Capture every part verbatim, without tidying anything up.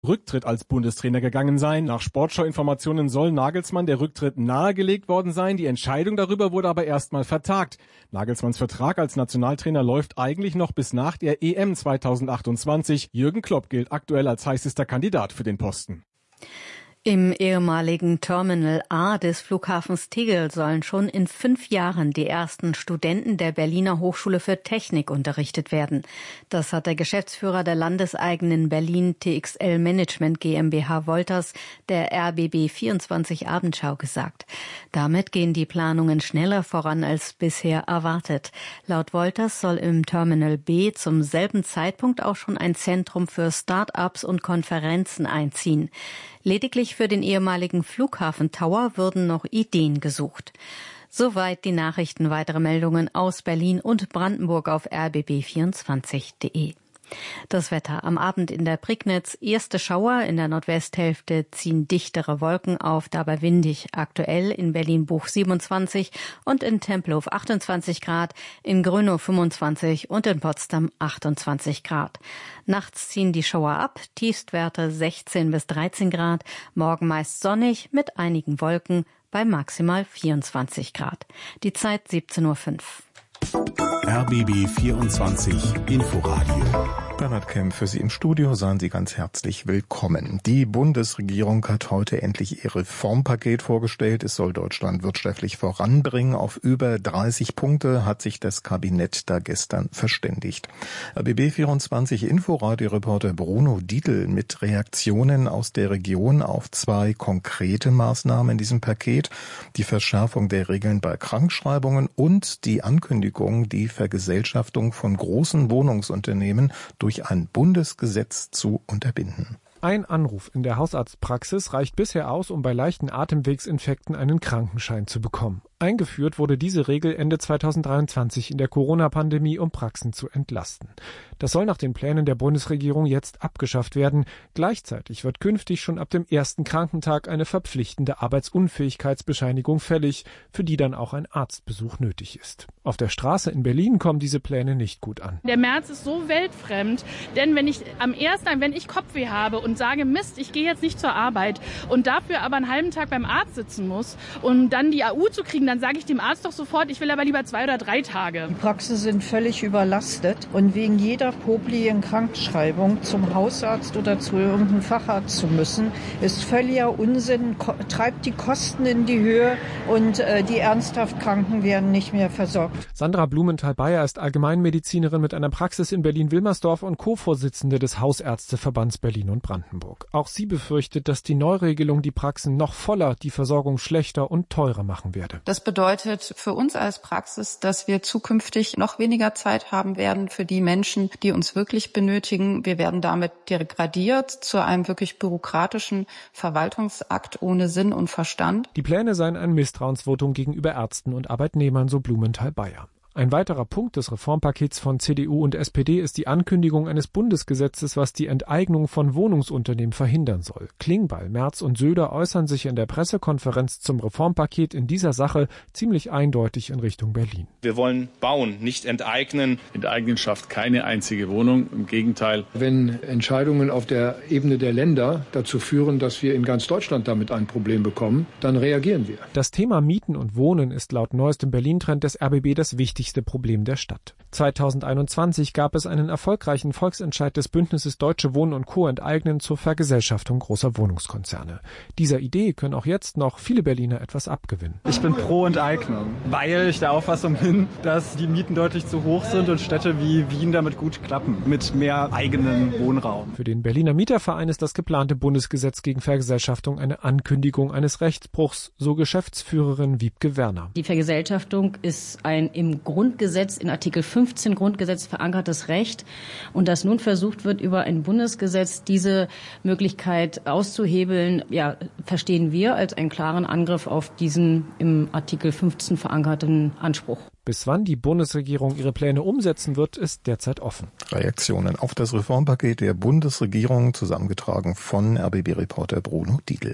Rücktritt als Bundestrainer gegangen sein. Nach Sportschau-Informationen soll Nagelsmann der Rücktritt nahegelegt worden sein. Die Entscheidung darüber wurde aber erstmal vertagt. Nagelsmanns Vertrag als Nationaltrainer läuft eigentlich noch bis nach der E M zweitausendachtundzwanzig. Jürgen Klopp gilt aktuell als heißester Kandidat für den Posten. Im ehemaligen Terminal A des Flughafens Tegel sollen schon in fünf Jahren die ersten Studenten der Berliner Hochschule für Technik unterrichtet werden. Das hat der Geschäftsführer der landeseigenen Berlin T X L Management GmbH Wolters der R B B vierundzwanzig Abendschau gesagt. Damit gehen die Planungen schneller voran als bisher erwartet. Laut Wolters soll im Terminal B zum selben Zeitpunkt auch schon ein Zentrum für Start-ups und Konferenzen einziehen. Lediglich für den ehemaligen Flughafen Tower würden noch Ideen gesucht. Soweit die Nachrichten. Weitere Meldungen aus Berlin und Brandenburg auf r b b vierundzwanzig punkt de. Das Wetter am Abend in der Prignitz. Erste Schauer, in der Nordwesthälfte ziehen dichtere Wolken auf, dabei windig. Aktuell in Berlin-Buch siebenundzwanzig und in Tempelhof achtundzwanzig Grad, in Grönow fünfundzwanzig und in Potsdam achtundzwanzig Grad. Nachts ziehen die Schauer ab, Tiefstwerte sechzehn bis dreizehn Grad, morgen meist sonnig mit einigen Wolken bei maximal vierundzwanzig Grad. Die Zeit siebzehn Uhr fünf. R B B vierundzwanzig Inforadio. Bernhard Kemp für Sie im Studio, seien Sie ganz herzlich willkommen. Die Bundesregierung hat heute endlich ihr Reformpaket vorgestellt. Es soll Deutschland wirtschaftlich voranbringen. Auf über dreißig Punkte hat sich das Kabinett da gestern verständigt. R B B vierundzwanzig Inforadio-Reporter Bruno Dietl mit Reaktionen aus der Region auf zwei konkrete Maßnahmen in diesem Paket. Die Verschärfung der Regeln bei Krankschreibungen und die Ankündigung, die Vergesellschaftung von großen Wohnungsunternehmen durch ein Bundesgesetz zu unterbinden. Ein Anruf in der Hausarztpraxis reicht bisher aus, um bei leichten Atemwegsinfekten einen Krankenschein zu bekommen. Eingeführt wurde diese Regel Ende zweitausenddreiundzwanzig in der Corona-Pandemie, um Praxen zu entlasten. Das soll nach den Plänen der Bundesregierung jetzt abgeschafft werden. Gleichzeitig wird künftig schon ab dem ersten Krankentag eine verpflichtende Arbeitsunfähigkeitsbescheinigung fällig, für die dann auch ein Arztbesuch nötig ist. Auf der Straße in Berlin kommen diese Pläne nicht gut an. Der März ist so weltfremd, denn wenn ich am ersten, wenn ich Kopfweh habe und sage, Mist, ich gehe jetzt nicht zur Arbeit und dafür aber einen halben Tag beim Arzt sitzen muss, um dann die A U zu kriegen, dann sage ich dem Arzt doch sofort, ich will aber lieber zwei oder drei Tage. Die Praxen sind völlig überlastet und wegen jeder popligen Krankschreibung zum Hausarzt oder zu irgendeinem Facharzt zu müssen, ist völliger Unsinn, ko- treibt die Kosten in die Höhe und äh, die ernsthaft Kranken werden nicht mehr versorgt. Sandra Blumenthal-Bayer ist Allgemeinmedizinerin mit einer Praxis in Berlin-Wilmersdorf und Co-Vorsitzende des Hausärzteverbands Berlin und Brandenburg. Auch sie befürchtet, dass die Neuregelung die Praxen noch voller, die Versorgung schlechter und teurer machen werde. Das bedeutet für uns als Praxis, dass wir zukünftig noch weniger Zeit haben werden für die Menschen, die uns wirklich benötigen. Wir werden damit degradiert zu einem wirklich bürokratischen Verwaltungsakt ohne Sinn und Verstand. Die Pläne seien ein Misstrauensvotum gegenüber Ärzten und Arbeitnehmern, so Blumenthal-Bayer. Ein weiterer Punkt des Reformpakets von C D U und S P D ist die Ankündigung eines Bundesgesetzes, was die Enteignung von Wohnungsunternehmen verhindern soll. Klingbeil, Merz und Söder äußern sich in der Pressekonferenz zum Reformpaket in dieser Sache ziemlich eindeutig in Richtung Berlin. Wir wollen bauen, nicht enteignen. Enteignen schafft keine einzige Wohnung. Im Gegenteil. Wenn Entscheidungen auf der Ebene der Länder dazu führen, dass wir in ganz Deutschland damit ein Problem bekommen, dann reagieren wir. Das Thema Mieten und Wohnen ist laut neuestem Berlin-Trend des R B B das wichtigste Problem der Stadt. zweitausendeinundzwanzig gab es einen erfolgreichen Volksentscheid des Bündnisses Deutsche Wohnen und Co. enteignen zur Vergesellschaftung großer Wohnungskonzerne. Dieser Idee können auch jetzt noch viele Berliner etwas abgewinnen. Ich bin pro Enteignung, weil ich der Auffassung bin, dass die Mieten deutlich zu hoch sind und Städte wie Wien damit gut klappen, mit mehr eigenen Wohnraum. Für den Berliner Mieterverein ist das geplante Bundesgesetz gegen Vergesellschaftung eine Ankündigung eines Rechtsbruchs, so Geschäftsführerin Wiebke Werner. Die Vergesellschaftung ist ein im Grundgesetz, in Artikel fünfzehn Grundgesetz verankertes Recht und dass nun versucht wird, über ein Bundesgesetz diese Möglichkeit auszuhebeln, ja, verstehen wir als einen klaren Angriff auf diesen im Artikel fünfzehn verankerten Anspruch. Bis wann die Bundesregierung ihre Pläne umsetzen wird, ist derzeit offen. Reaktionen auf das Reformpaket der Bundesregierung, zusammengetragen von R B B-Reporter Bruno Dietl.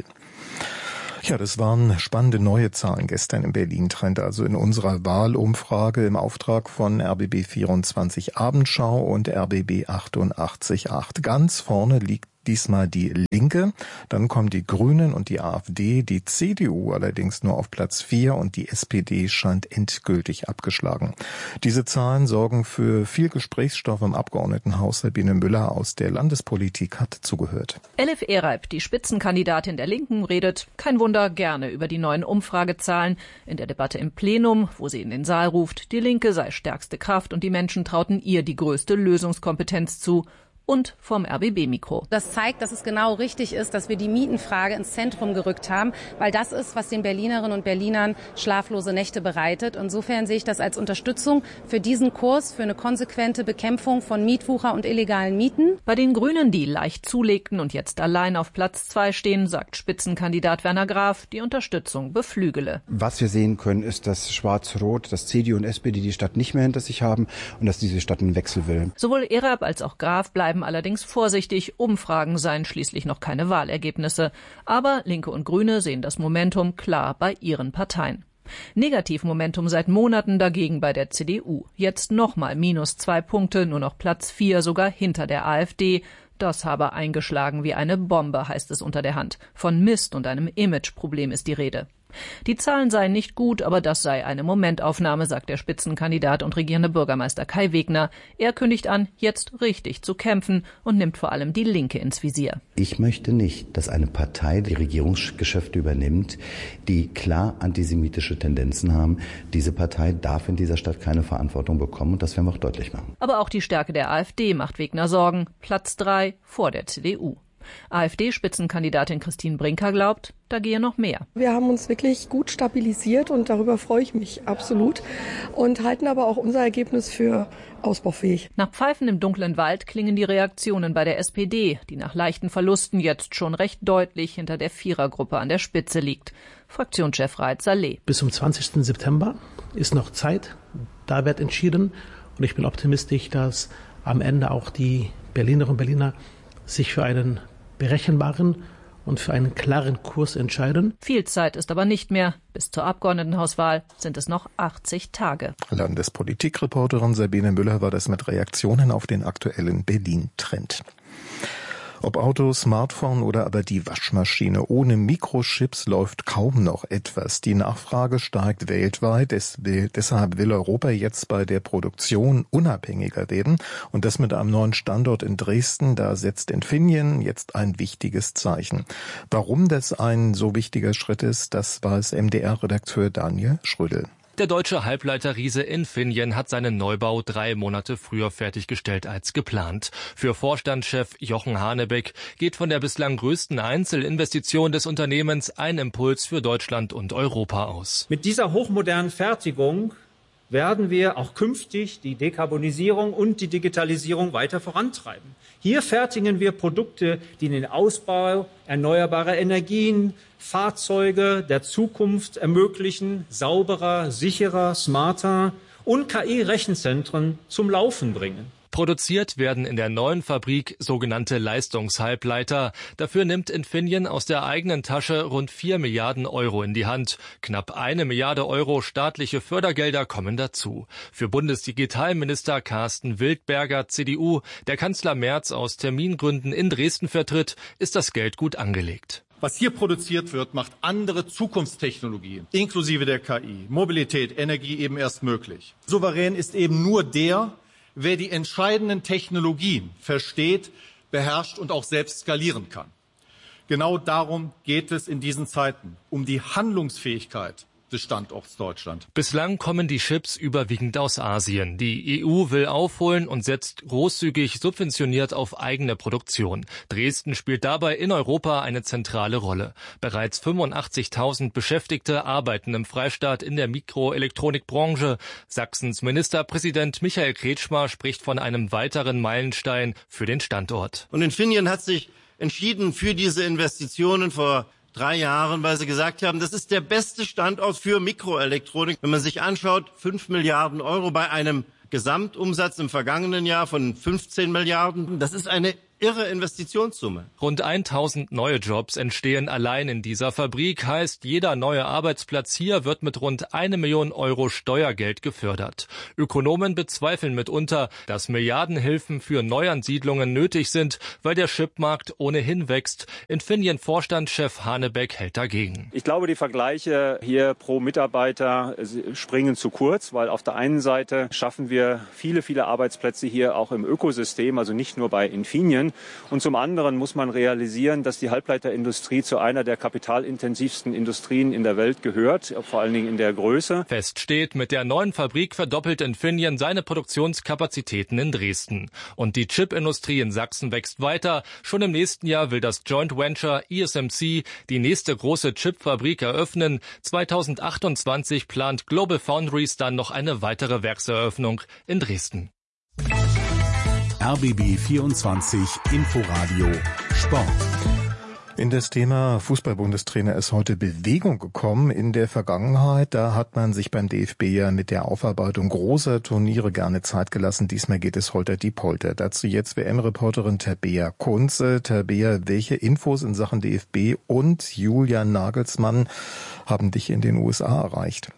Ja, das waren spannende neue Zahlen gestern im Berlin-Trend, also in unserer Wahlumfrage im Auftrag von R B B vierundzwanzig Abendschau und R B B achtundachtzig Komma acht. Ganz vorne liegt diesmal die Linke. Dann kommen die Grünen und die AfD, die C D U allerdings nur auf Platz vier und die S P D scheint endgültig abgeschlagen. Diese Zahlen sorgen für viel Gesprächsstoff im Abgeordnetenhaus. Sabine Müller aus der Landespolitik hat zugehört. Elif Eralp, die Spitzenkandidatin der Linken, redet, kein Wunder, gerne über die neuen Umfragezahlen. In der Debatte im Plenum, wo sie in den Saal ruft, die Linke sei stärkste Kraft und die Menschen trauten ihr die größte Lösungskompetenz zu. Und vom R B B-Mikro. Das zeigt, dass es genau richtig ist, dass wir die Mietenfrage ins Zentrum gerückt haben, weil das ist, was den Berlinerinnen und Berlinern schlaflose Nächte bereitet. Insofern sehe ich das als Unterstützung für diesen Kurs, für eine konsequente Bekämpfung von Mietwucher und illegalen Mieten. Bei den Grünen, die leicht zulegten und jetzt allein auf Platz zwei stehen, sagt Spitzenkandidat Werner Graf, die Unterstützung beflügele. Was wir sehen können, ist, dass Schwarz-Rot, dass C D U und S P D die Stadt nicht mehr hinter sich haben und dass diese Stadt einen Wechsel will. Sowohl Erab als auch Graf bleiben allerdings vorsichtig. Umfragen seien schließlich noch keine Wahlergebnisse. Aber Linke und Grüne sehen das Momentum klar bei ihren Parteien. Negativmomentum seit Monaten dagegen bei der C D U. Jetzt nochmal minus zwei Punkte, nur noch Platz vier, sogar hinter der AfD. Das habe eingeschlagen wie eine Bombe, heißt es unter der Hand. Von Mist und einem Imageproblem ist die Rede. Die Zahlen seien nicht gut, aber das sei eine Momentaufnahme, sagt der Spitzenkandidat und regierende Bürgermeister Kai Wegner. Er kündigt an, jetzt richtig zu kämpfen und nimmt vor allem die Linke ins Visier. Ich möchte nicht, dass eine Partei die Regierungsgeschäfte übernimmt, die klar antisemitische Tendenzen haben. Diese Partei darf in dieser Stadt keine Verantwortung bekommen und das werden wir auch deutlich machen. Aber auch die Stärke der AfD macht Wegner Sorgen. Platz drei vor der C D U. AfD-Spitzenkandidatin Christine Brinker glaubt, da gehe noch mehr. Wir haben uns wirklich gut stabilisiert und darüber freue ich mich absolut und halten aber auch unser Ergebnis für ausbaufähig. Nach Pfeifen im dunklen Wald klingen die Reaktionen bei der S P D, die nach leichten Verlusten jetzt schon recht deutlich hinter der Vierergruppe an der Spitze liegt. Fraktionschef Raed Saleh. Bis zum zwanzigsten September ist noch Zeit, da wird entschieden und ich bin optimistisch, dass am Ende auch die Berlinerinnen und Berliner sich für einen berechenbaren und für einen klaren Kurs entscheiden. Viel Zeit ist aber nicht mehr. Bis zur Abgeordnetenhauswahl sind es noch achtzig Tage. Landespolitikreporterin Sabine Müller war das mit Reaktionen auf den aktuellen Berlin-Trend. Ob Auto, Smartphone oder aber die Waschmaschine, ohne Mikrochips läuft kaum noch etwas. Die Nachfrage steigt weltweit. Es will, deshalb will Europa jetzt bei der Produktion unabhängiger werden. Und das mit einem neuen Standort in Dresden. Da setzt Infineon jetzt ein wichtiges Zeichen. Warum das ein so wichtiger Schritt ist, das weiß M D R-Redakteur Daniel Schrödel. Der deutsche Halbleiterriese Infineon hat seinen Neubau drei Monate früher fertiggestellt als geplant. Für Vorstandschef Jochen Hanebeck geht von der bislang größten Einzelinvestition des Unternehmens ein Impuls für Deutschland und Europa aus. Mit dieser hochmodernen Fertigung werden wir auch künftig die Dekarbonisierung und die Digitalisierung weiter vorantreiben. Hier fertigen wir Produkte, die den Ausbau erneuerbarer Energien, Fahrzeuge der Zukunft ermöglichen, sauberer, sicherer, smarter und K I-Rechenzentren zum Laufen bringen. Produziert werden in der neuen Fabrik sogenannte Leistungshalbleiter. Dafür nimmt Infineon aus der eigenen Tasche rund vier Milliarden Euro in die Hand. Knapp eine Milliarde Euro staatliche Fördergelder kommen dazu. Für Bundesdigitalminister Carsten Wildberger, C D U, der Kanzler Merz aus Termingründen in Dresden vertritt, ist das Geld gut angelegt. Was hier produziert wird, macht andere Zukunftstechnologien, inklusive der K I, Mobilität, Energie eben erst möglich. Souverän ist eben nur der, wer die entscheidenden Technologien versteht, beherrscht und auch selbst skalieren kann. Genau darum geht es in diesen Zeiten, um die Handlungsfähigkeit des Standorts Deutschland. Bislang kommen die Chips überwiegend aus Asien. Die E U will aufholen und setzt großzügig subventioniert auf eigene Produktion. Dresden spielt dabei in Europa eine zentrale Rolle. Bereits fünfundachtzigtausend Beschäftigte arbeiten im Freistaat in der Mikroelektronikbranche. Sachsens Ministerpräsident Michael Kretschmer spricht von einem weiteren Meilenstein für den Standort. Und Infineon hat sich entschieden für diese Investitionen vor drei Jahren, weil sie gesagt haben, das ist der beste Standort für Mikroelektronik. Wenn man sich anschaut, fünf Milliarden Euro bei einem Gesamtumsatz im vergangenen Jahr von fünfzehn Milliarden. Das ist eine irre Investitionssumme. Rund tausend neue Jobs entstehen allein in dieser Fabrik, heißt, jeder neue Arbeitsplatz hier wird mit rund eine Million Euro Steuergeld gefördert. Ökonomen bezweifeln mitunter, dass Milliardenhilfen für Neuansiedlungen nötig sind, weil der Chipmarkt ohnehin wächst. Infineon-Vorstandschef Hanebeck hält dagegen. Ich glaube, die Vergleiche hier pro Mitarbeiter springen zu kurz, weil auf der einen Seite schaffen wir viele, viele Arbeitsplätze hier auch im Ökosystem, also nicht nur bei Infineon. Und zum anderen muss man realisieren, dass die Halbleiterindustrie zu einer der kapitalintensivsten Industrien in der Welt gehört, vor allen Dingen in der Größe. Fest steht, mit der neuen Fabrik verdoppelt Infineon seine Produktionskapazitäten in Dresden. Und die Chipindustrie in Sachsen wächst weiter. Schon im nächsten Jahr will das Joint Venture I S M C die nächste große Chipfabrik eröffnen. zweitausendachtundzwanzig plant Global Foundries dann noch eine weitere Werkseröffnung in Dresden. R B B vierundzwanzig Inforadio Sport. In das Thema Fußball-Bundestrainer ist heute Bewegung gekommen. In der Vergangenheit, da hat man sich beim D F B ja mit der Aufarbeitung großer Turniere gerne Zeit gelassen. Diesmal geht es holter die Polter. Dazu jetzt W M-Reporterin Tabea Kunze. Tabea, welche Infos in Sachen D F B und Julian Nagelsmann haben dich in den U S A erreicht?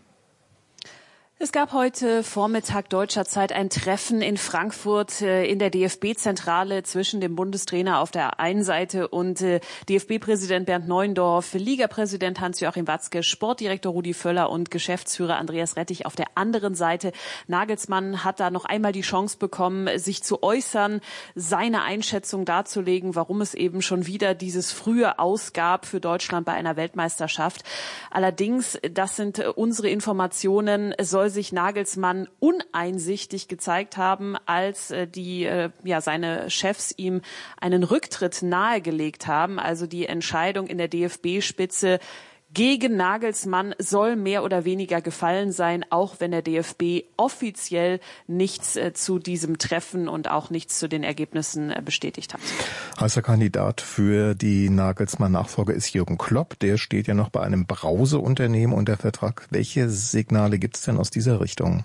Es gab heute Vormittag deutscher Zeit ein Treffen in Frankfurt in der D F B-Zentrale zwischen dem Bundestrainer auf der einen Seite und D F B-Präsident Bernd Neuendorf, Ligapräsident Hans-Joachim Watzke, Sportdirektor Rudi Völler und Geschäftsführer Andreas Rettich auf der anderen Seite. Nagelsmann hat da noch einmal die Chance bekommen, sich zu äußern, seine Einschätzung darzulegen, warum es eben schon wieder dieses frühe Aus gab für Deutschland bei einer Weltmeisterschaft. Allerdings, das sind unsere Informationen, soll sich Nagelsmann uneinsichtig gezeigt haben, als äh, die äh, ja seine Chefs ihm einen Rücktritt nahegelegt haben. Also die Entscheidung in der D F B-Spitze gegen Nagelsmann soll mehr oder weniger gefallen sein, auch wenn der D F B offiziell nichts äh, zu diesem Treffen und auch nichts zu den Ergebnissen äh, bestätigt hat. Heißer Kandidat für die Nagelsmann-Nachfolge ist Jürgen Klopp. Der steht ja noch bei einem Brauseunternehmen unter Vertrag. Welche Signale gibt es denn aus dieser Richtung?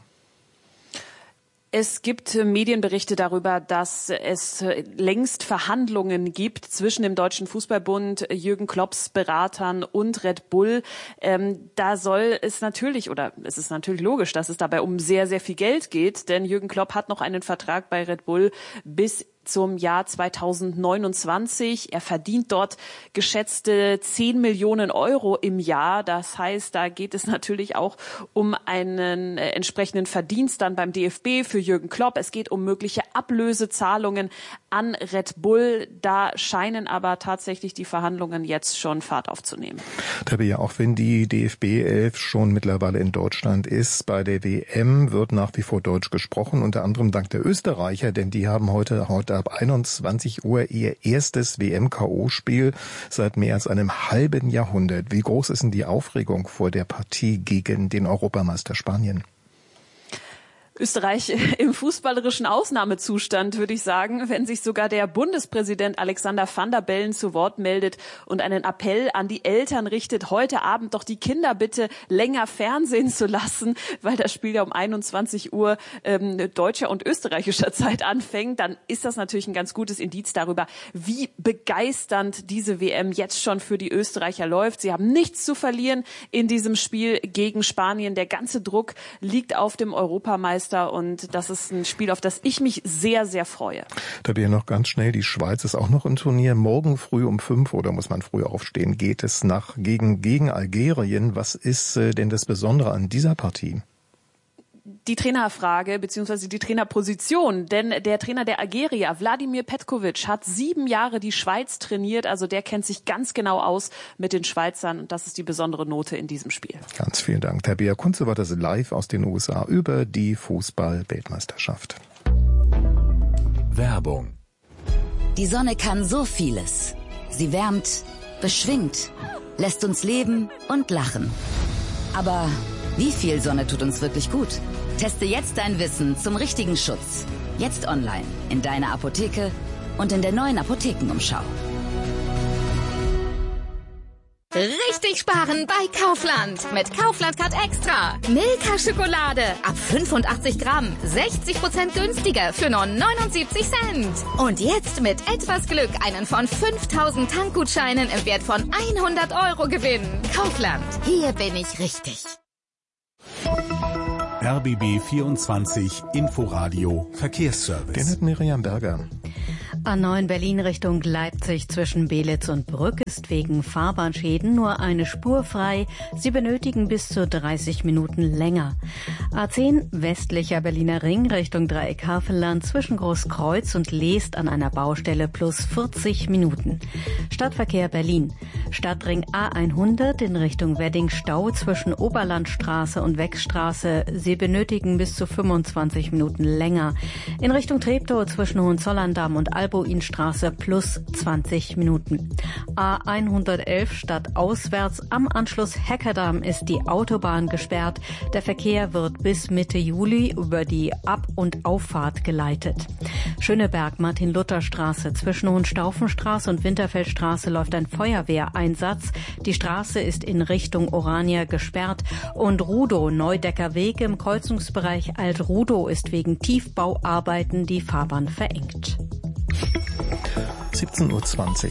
Es gibt Medienberichte darüber, dass es längst Verhandlungen gibt zwischen dem Deutschen Fußballbund, Jürgen Klopps Beratern und Red Bull. Ähm, da soll es natürlich, oder es ist natürlich logisch, dass es dabei um sehr, sehr viel Geld geht, denn Jürgen Klopp hat noch einen Vertrag bei Red Bull bis zum Jahr zweitausendneunundzwanzig. Er verdient dort geschätzte zehn Millionen Euro im Jahr. Das heißt, da geht es natürlich auch um einen äh, entsprechenden Verdienst dann beim D F B für Jürgen Klopp. Es geht um mögliche Ablösezahlungen an Red Bull. Da scheinen aber tatsächlich die Verhandlungen jetzt schon Fahrt aufzunehmen. Tabea, auch wenn die D F B elf schon mittlerweile in Deutschland ist, bei der W M wird nach wie vor Deutsch gesprochen, unter anderem dank der Österreicher, denn die haben heute, heute ab einundzwanzig Uhr ihr erstes W M-K O-Spiel seit mehr als einem halben Jahrhundert. Wie groß ist denn die Aufregung vor der Partie gegen den Europameister Spanien? Österreich im fußballerischen Ausnahmezustand, würde ich sagen, wenn sich sogar der Bundespräsident Alexander Van der Bellen zu Wort meldet und einen Appell an die Eltern richtet, heute Abend doch die Kinder bitte länger fernsehen zu lassen, weil das Spiel ja um einundzwanzig Uhr ähm, deutscher und österreichischer Zeit anfängt, dann ist das natürlich ein ganz gutes Indiz darüber, wie begeisternd diese W M jetzt schon für die Österreicher läuft. Sie haben nichts zu verlieren in diesem Spiel gegen Spanien. Der ganze Druck liegt auf dem Europameister. Und das ist ein Spiel, auf das ich mich sehr, sehr freue. Da wäre noch ganz schnell, die Schweiz ist auch noch im Turnier. Morgen früh um fünf, oder muss man früh aufstehen, geht es nach gegen, gegen Algerien. Was ist äh, denn das Besondere an dieser Partie? Die Trainerfrage bzw. die Trainerposition, denn der Trainer der Algerier, Wladimir Petkovic, hat sieben Jahre die Schweiz trainiert, also der kennt sich ganz genau aus mit den Schweizern und das ist die besondere Note in diesem Spiel. Ganz vielen Dank. Tabea Kunze war das live aus den U S A über die Fußball-Weltmeisterschaft. Werbung. Die Sonne kann so vieles. Sie wärmt, beschwingt, lässt uns leben und lachen. Aber wie viel Sonne tut uns wirklich gut? Teste jetzt dein Wissen zum richtigen Schutz. Jetzt online, in deiner Apotheke und in der neuen Apothekenumschau. Richtig sparen bei Kaufland. Mit Kaufland Card Extra. Milka-Schokolade ab fünfundachtzig Gramm. sechzig Prozent günstiger für nur neunundsiebzig Cent. Und jetzt mit etwas Glück einen von fünftausend Tankgutscheinen im Wert von hundert Euro gewinnen. Kaufland. Hier bin ich richtig. R B B vierundzwanzig Inforadio Verkehrsservice. Den hat Miriam Berger. A neun Berlin Richtung Leipzig zwischen Belitz und Brück ist wegen Fahrbahnschäden nur eine Spur frei. Sie benötigen bis zu dreißig Minuten länger. A zehn westlicher Berliner Ring Richtung Dreieck Havelland zwischen Großkreuz und Leest an einer Baustelle plus vierzig Minuten. Stadtverkehr Berlin. Stadtring A hundert in Richtung Wedding Stau zwischen Oberlandstraße und Wechstraße. Sie benötigen bis zu fünfundzwanzig Minuten länger. In Richtung Treptow zwischen Hohenzollern-Damm und Albuinstraße plus zwanzig Minuten. A hundertelf stadtauswärts am Anschluss Heckerdamm ist die Autobahn gesperrt. Der Verkehr wird bis Mitte Juli über die Ab- und Auffahrt geleitet. Schöneberg-Martin-Luther-Straße zwischen Hohenstaufenstraße und Winterfeldstraße läuft ein Feuerwehreinsatz. Die Straße ist in Richtung Orania gesperrt und Rudow-Neudecker Weg im Kreuzungsbereich Alt-Rudow ist wegen Tiefbauarbeiten die Fahrbahn verengt. siebzehn Uhr zwanzig.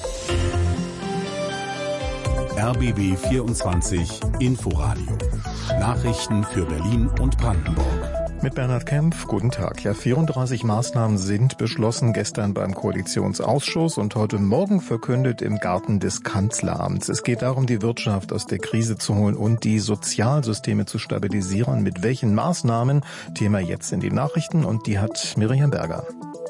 R B B vierundzwanzig Inforadio. Nachrichten für Berlin und Brandenburg. Mit Bernhard Kempf, guten Tag. Ja, vierunddreißig Maßnahmen sind beschlossen gestern beim Koalitionsausschuss und heute Morgen verkündet im Garten des Kanzleramts. Es geht darum, die Wirtschaft aus der Krise zu holen und die Sozialsysteme zu stabilisieren. Mit welchen Maßnahmen? Thema jetzt in die Nachrichten und die hat Miriam Berger.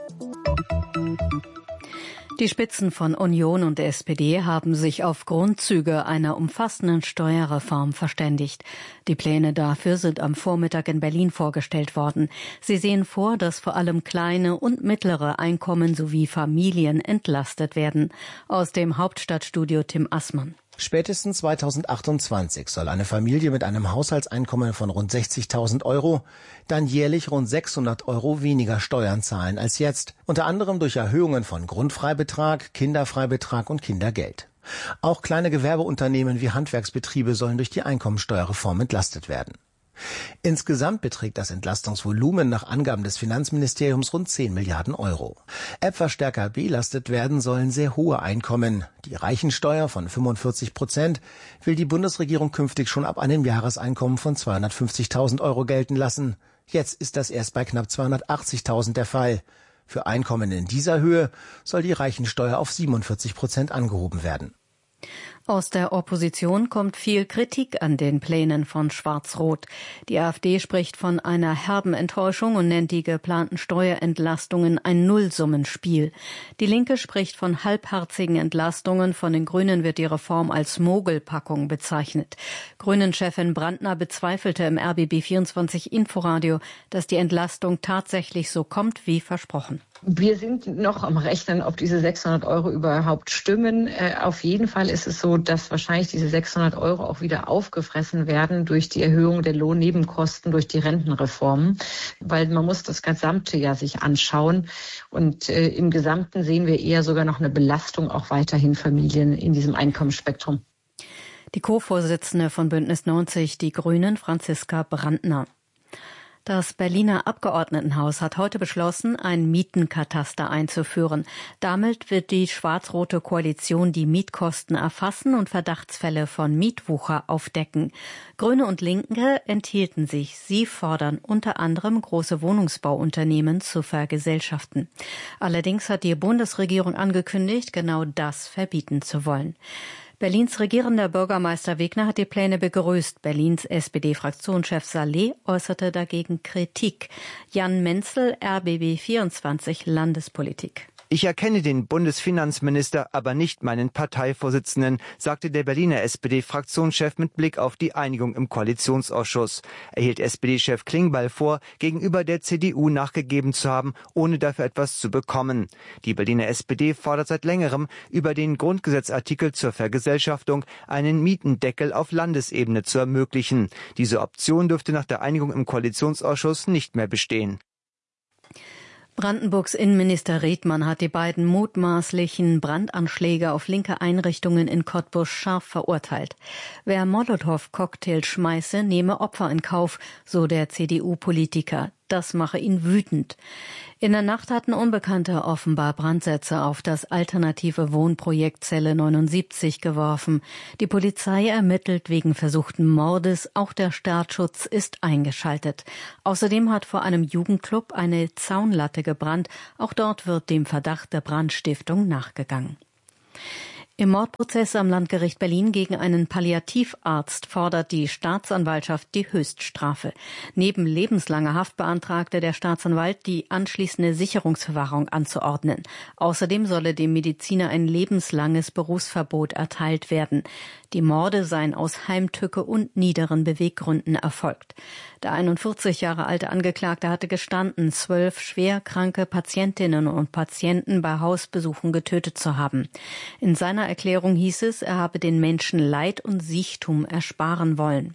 Die Spitzen von Union und der S P D haben sich auf Grundzüge einer umfassenden Steuerreform verständigt. Die Pläne dafür sind am Vormittag in Berlin vorgestellt worden. Sie sehen vor, dass vor allem kleine und mittlere Einkommen sowie Familien entlastet werden. Aus dem Hauptstadtstudio Tim Assmann. Spätestens zweitausendachtundzwanzig soll eine Familie mit einem Haushaltseinkommen von rund sechzigtausend Euro dann jährlich rund sechshundert Euro weniger Steuern zahlen als jetzt, unter anderem durch Erhöhungen von Grundfreibetrag, Kinderfreibetrag und Kindergeld. Auch kleine Gewerbeunternehmen wie Handwerksbetriebe sollen durch die Einkommensteuerreform entlastet werden. Insgesamt beträgt das Entlastungsvolumen nach Angaben des Finanzministeriums rund zehn Milliarden Euro. Etwas stärker belastet werden sollen sehr hohe Einkommen. Die Reichensteuer von fünfundvierzig Prozent will die Bundesregierung künftig schon ab einem Jahreseinkommen von zweihundertfünfzigtausend Euro gelten lassen. Jetzt ist das erst bei knapp zweihundertachtzigtausend der Fall. Für Einkommen in dieser Höhe soll die Reichensteuer auf siebenundvierzig Prozent angehoben werden. Aus der Opposition kommt viel Kritik an den Plänen von Schwarz-Rot. Die AfD spricht von einer herben Enttäuschung und nennt die geplanten Steuerentlastungen ein Nullsummenspiel. Die Linke spricht von halbherzigen Entlastungen. Von den Grünen wird die Reform als Mogelpackung bezeichnet. Grünen-Chefin Brandner bezweifelte im R B B vierundzwanzig Inforadio, dass die Entlastung tatsächlich so kommt wie versprochen. Wir sind noch am Rechnen, ob diese sechshundert Euro überhaupt stimmen. Äh, auf jeden Fall ist es so, dass wahrscheinlich diese sechshundert Euro auch wieder aufgefressen werden durch die Erhöhung der Lohnnebenkosten, durch die Rentenreformen, weil man muss das gesamte Jahr sich anschauen. Und äh, im Gesamten sehen wir eher sogar noch eine Belastung auch weiterhin Familien in diesem Einkommensspektrum. Die Co-Vorsitzende von Bündnis neunzig, die Grünen, Franziska Brandner. Das Berliner Abgeordnetenhaus hat heute beschlossen, ein Mietenkataster einzuführen. Damit wird die schwarz-rote Koalition die Mietkosten erfassen und Verdachtsfälle von Mietwucher aufdecken. Grüne und Linke enthielten sich. Sie fordern unter anderem große Wohnungsbauunternehmen zu vergesellschaften. Allerdings hat die Bundesregierung angekündigt, genau das verbieten zu wollen. Berlins regierender Bürgermeister Wegner hat die Pläne begrüßt. Berlins S P D-Fraktionschef Saleh äußerte dagegen Kritik. Jan Menzel, R B B vierundzwanzig Landespolitik. Ich erkenne den Bundesfinanzminister, aber nicht meinen Parteivorsitzenden, sagte der Berliner S P D-Fraktionschef mit Blick auf die Einigung im Koalitionsausschuss. Er hielt S P D-Chef Klingbeil vor, gegenüber der C D U nachgegeben zu haben, ohne dafür etwas zu bekommen. Die Berliner S P D fordert seit längerem, über den Grundgesetzartikel zur Vergesellschaftung einen Mietendeckel auf Landesebene zu ermöglichen. Diese Option dürfte nach der Einigung im Koalitionsausschuss nicht mehr bestehen. Brandenburgs Innenminister Redmann hat die beiden mutmaßlichen Brandanschläge auf linke Einrichtungen in Cottbus scharf verurteilt. Wer Molotow-Cocktails schmeiße, nehme Opfer in Kauf, so der C D U-Politiker. Das mache ihn wütend. In der Nacht hatten Unbekannte offenbar Brandsätze auf das alternative Wohnprojekt Zelle neunundsiebzig geworfen. Die Polizei ermittelt wegen versuchten Mordes. Auch der Staatsschutz ist eingeschaltet. Außerdem hat vor einem Jugendclub eine Zaunlatte gebrannt. Auch dort wird dem Verdacht der Brandstiftung nachgegangen. Im Mordprozess am Landgericht Berlin gegen einen Palliativarzt fordert die Staatsanwaltschaft die Höchststrafe. Neben lebenslanger Haft beantragte der Staatsanwalt, die anschließende Sicherungsverwahrung anzuordnen. Außerdem solle dem Mediziner ein lebenslanges Berufsverbot erteilt werden. Die Morde seien aus Heimtücke und niederen Beweggründen erfolgt. Der einundvierzig Jahre alte Angeklagte hatte gestanden, zwölf schwerkranke Patientinnen und Patienten bei Hausbesuchen getötet zu haben. In seiner Erklärung hieß es, er habe den Menschen Leid und Siechtum ersparen wollen.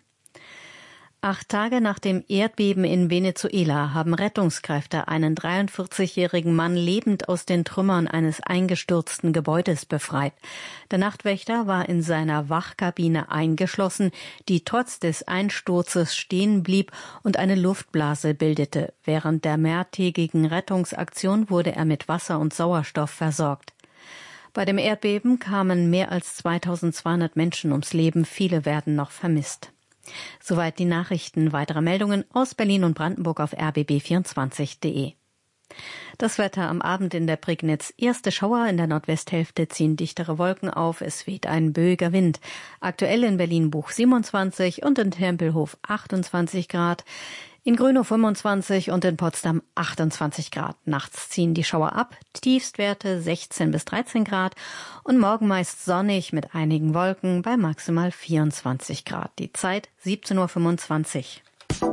Acht Tage nach dem Erdbeben in Venezuela haben Rettungskräfte einen dreiundvierzigjährigen Mann lebend aus den Trümmern eines eingestürzten Gebäudes befreit. Der Nachtwächter war in seiner Wachkabine eingeschlossen, die trotz des Einsturzes stehen blieb und eine Luftblase bildete. Während der mehrtägigen Rettungsaktion wurde er mit Wasser und Sauerstoff versorgt. Bei dem Erdbeben kamen mehr als zweitausendzweihundert Menschen ums Leben. Viele werden noch vermisst. Soweit die Nachrichten. Weitere Meldungen aus Berlin und Brandenburg auf r b b vierundzwanzig punkt de. Das Wetter am Abend in der Prignitz. Erste Schauer, in der Nordwesthälfte ziehen dichtere Wolken auf. Es weht ein böiger Wind. Aktuell in Berlin-Buch siebenundzwanzig und in Tempelhof achtundzwanzig Grad. In Grünow fünfundzwanzig und in Potsdam achtundzwanzig Grad. Nachts ziehen die Schauer ab, Tiefstwerte sechzehn bis dreizehn Grad und morgen meist sonnig mit einigen Wolken bei maximal vierundzwanzig Grad. Die Zeit siebzehn Uhr fünfundzwanzig.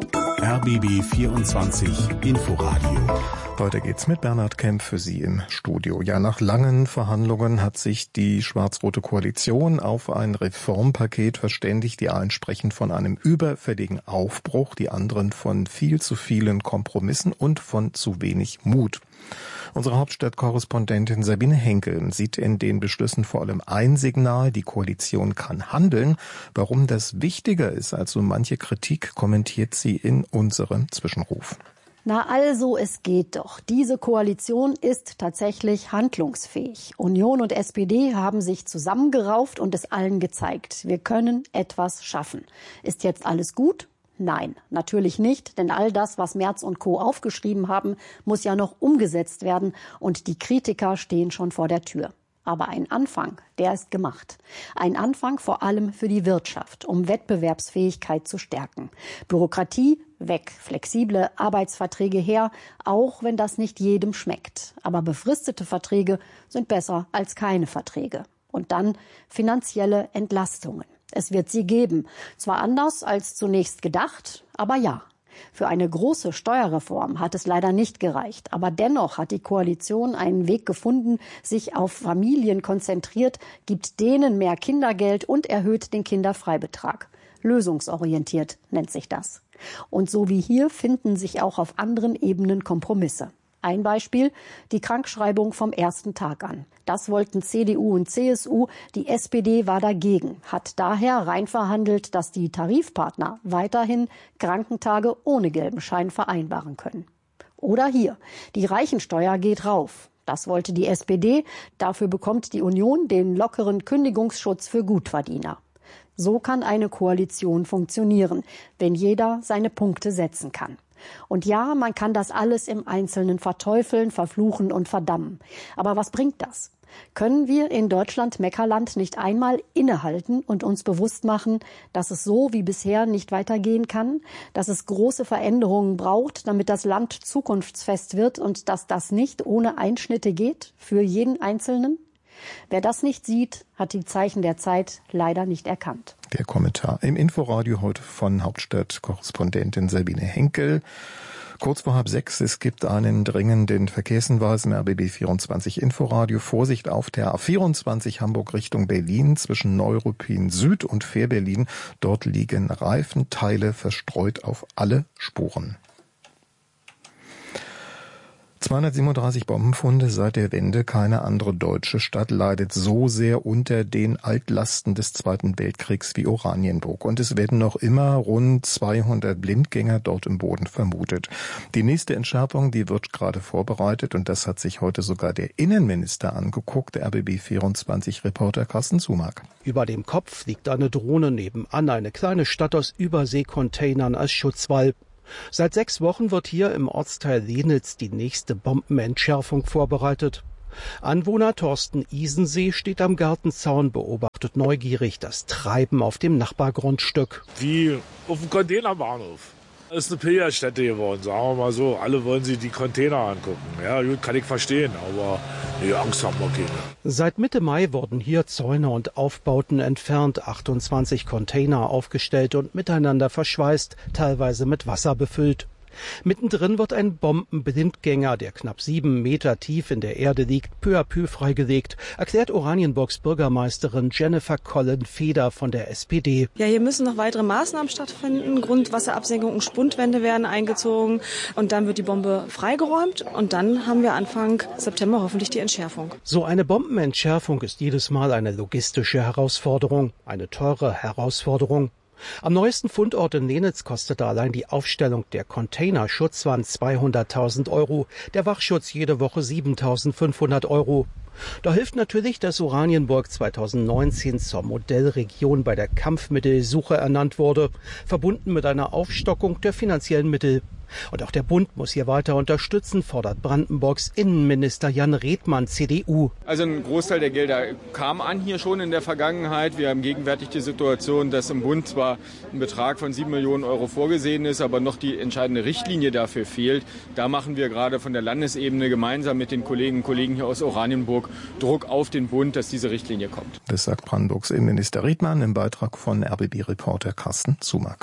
R B B vierundzwanzig Inforadio. Heute geht's mit Bernhard Kemp für Sie im Studio. Ja, nach langen Verhandlungen hat sich die schwarz-rote Koalition auf ein Reformpaket verständigt. Die einen sprechen von einem überfälligen Aufbruch, die anderen von viel zu vielen Kompromissen und von zu wenig Mut. Unsere Hauptstadtkorrespondentin Sabine Henkel sieht in den Beschlüssen vor allem ein Signal: Die Koalition kann handeln. Warum das wichtiger ist als so manche Kritik, kommentiert sie in unserem Zwischenruf. Na also, es geht doch. Diese Koalition ist tatsächlich handlungsfähig. Union und S P D haben sich zusammengerauft und es allen gezeigt. Wir können etwas schaffen. Ist jetzt alles gut? Nein, natürlich nicht, denn all das, was Merz und Co. aufgeschrieben haben, muss ja noch umgesetzt werden und die Kritiker stehen schon vor der Tür. Aber ein Anfang, der ist gemacht. Ein Anfang vor allem für die Wirtschaft, um Wettbewerbsfähigkeit zu stärken. Bürokratie weg, flexible Arbeitsverträge her, auch wenn das nicht jedem schmeckt. Aber befristete Verträge sind besser als keine Verträge. Und dann finanzielle Entlastungen. Es wird sie geben. Zwar anders als zunächst gedacht, aber ja. Für eine große Steuerreform hat es leider nicht gereicht. Aber dennoch hat die Koalition einen Weg gefunden, sich auf Familien konzentriert, gibt denen mehr Kindergeld und erhöht den Kinderfreibetrag. Lösungsorientiert nennt sich das. Und so wie hier finden sich auch auf anderen Ebenen Kompromisse. Ein Beispiel, die Krankschreibung vom ersten Tag an. Das wollten C D U und C S U, die S P D war dagegen, hat daher rein verhandelt, dass die Tarifpartner weiterhin Krankentage ohne gelben Schein vereinbaren können. Oder hier, die Reichensteuer geht rauf. Das wollte die S P D, dafür bekommt die Union den lockeren Kündigungsschutz für Gutverdiener. So kann eine Koalition funktionieren, wenn jeder seine Punkte setzen kann. Und ja, man kann das alles im Einzelnen verteufeln, verfluchen und verdammen. Aber was bringt das? Können wir in Deutschland Meckerland nicht einmal innehalten und uns bewusst machen, dass es so wie bisher nicht weitergehen kann, dass es große Veränderungen braucht, damit das Land zukunftsfest wird und dass das nicht ohne Einschnitte geht für jeden Einzelnen? Wer das nicht sieht, hat die Zeichen der Zeit leider nicht erkannt. Der Kommentar im Inforadio heute von Hauptstadtkorrespondentin Sabine Henkel. Kurz vor halb sechs, es gibt einen dringenden Verkehrshinweis im R B B vierundzwanzig Inforadio. Vorsicht auf der A vierundzwanzig Hamburg Richtung Berlin zwischen Neuruppin Süd und Fährberlin. Dort liegen Reifenteile verstreut auf alle Spuren. zweihundertsiebenunddreißig Bombenfunde seit der Wende. Keine andere deutsche Stadt leidet so sehr unter den Altlasten des Zweiten Weltkriegs wie Oranienburg. Und es werden noch immer rund zweihundert Blindgänger dort im Boden vermutet. Die nächste Entschärfung, die wird gerade vorbereitet, und das hat sich heute sogar der Innenminister angeguckt, der R B B vierundzwanzig-Reporter Carsten Zumack. Über dem Kopf liegt eine Drohne, nebenan eine kleine Stadt aus Überseekontainern als Schutzwall. Seit sechs Wochen wird hier im Ortsteil Lenitz die nächste Bombenentschärfung vorbereitet. Anwohner Thorsten Isensee steht am Gartenzaun, beobachtet neugierig das Treiben auf dem Nachbargrundstück. Wie auf dem Containerbahnhof. Das ist eine Pilgerstätte geworden, sagen wir mal so. Alle wollen sich die Container angucken. Ja, gut, kann ich verstehen, aber nee, Angst haben wir keine. Seit Mitte Mai wurden hier Zäune und Aufbauten entfernt, achtundzwanzig Container aufgestellt und miteinander verschweißt, teilweise mit Wasser befüllt. Mittendrin wird ein Bombenblindgänger, der knapp sieben Meter tief in der Erde liegt, peu à peu freigelegt, erklärt Oranienburgs Bürgermeisterin Jennifer Collen-Feder von der S P D. Ja, hier müssen noch weitere Maßnahmen stattfinden. Grundwasserabsenkung und Spundwände werden eingezogen und dann wird die Bombe freigeräumt und dann haben wir Anfang September hoffentlich die Entschärfung. So eine Bombenentschärfung ist jedes Mal eine logistische Herausforderung, eine teure Herausforderung. Am neuesten Fundort in Lenitz kostete allein die Aufstellung der Containerschutzwand zweihunderttausend Euro, der Wachschutz jede Woche siebentausendfünfhundert Euro. Da hilft natürlich, dass Oranienburg zweitausendneunzehn zur Modellregion bei der Kampfmittelsuche ernannt wurde, verbunden mit einer Aufstockung der finanziellen Mittel. Und auch der Bund muss hier weiter unterstützen, fordert Brandenburgs Innenminister Jan Redmann, C D U. Also ein Großteil der Gelder kam an hier schon in der Vergangenheit. Wir haben gegenwärtig die Situation, dass im Bund zwar ein Betrag von sieben Millionen Euro vorgesehen ist, aber noch die entscheidende Richtlinie dafür fehlt. Da machen wir gerade von der Landesebene gemeinsam mit den Kolleginnen und Kollegen hier aus Oranienburg Druck auf den Bund, dass diese Richtlinie kommt. Das sagt Brandenburgs Innenminister Redmann im Beitrag von R B B-Reporter Carsten Zumack.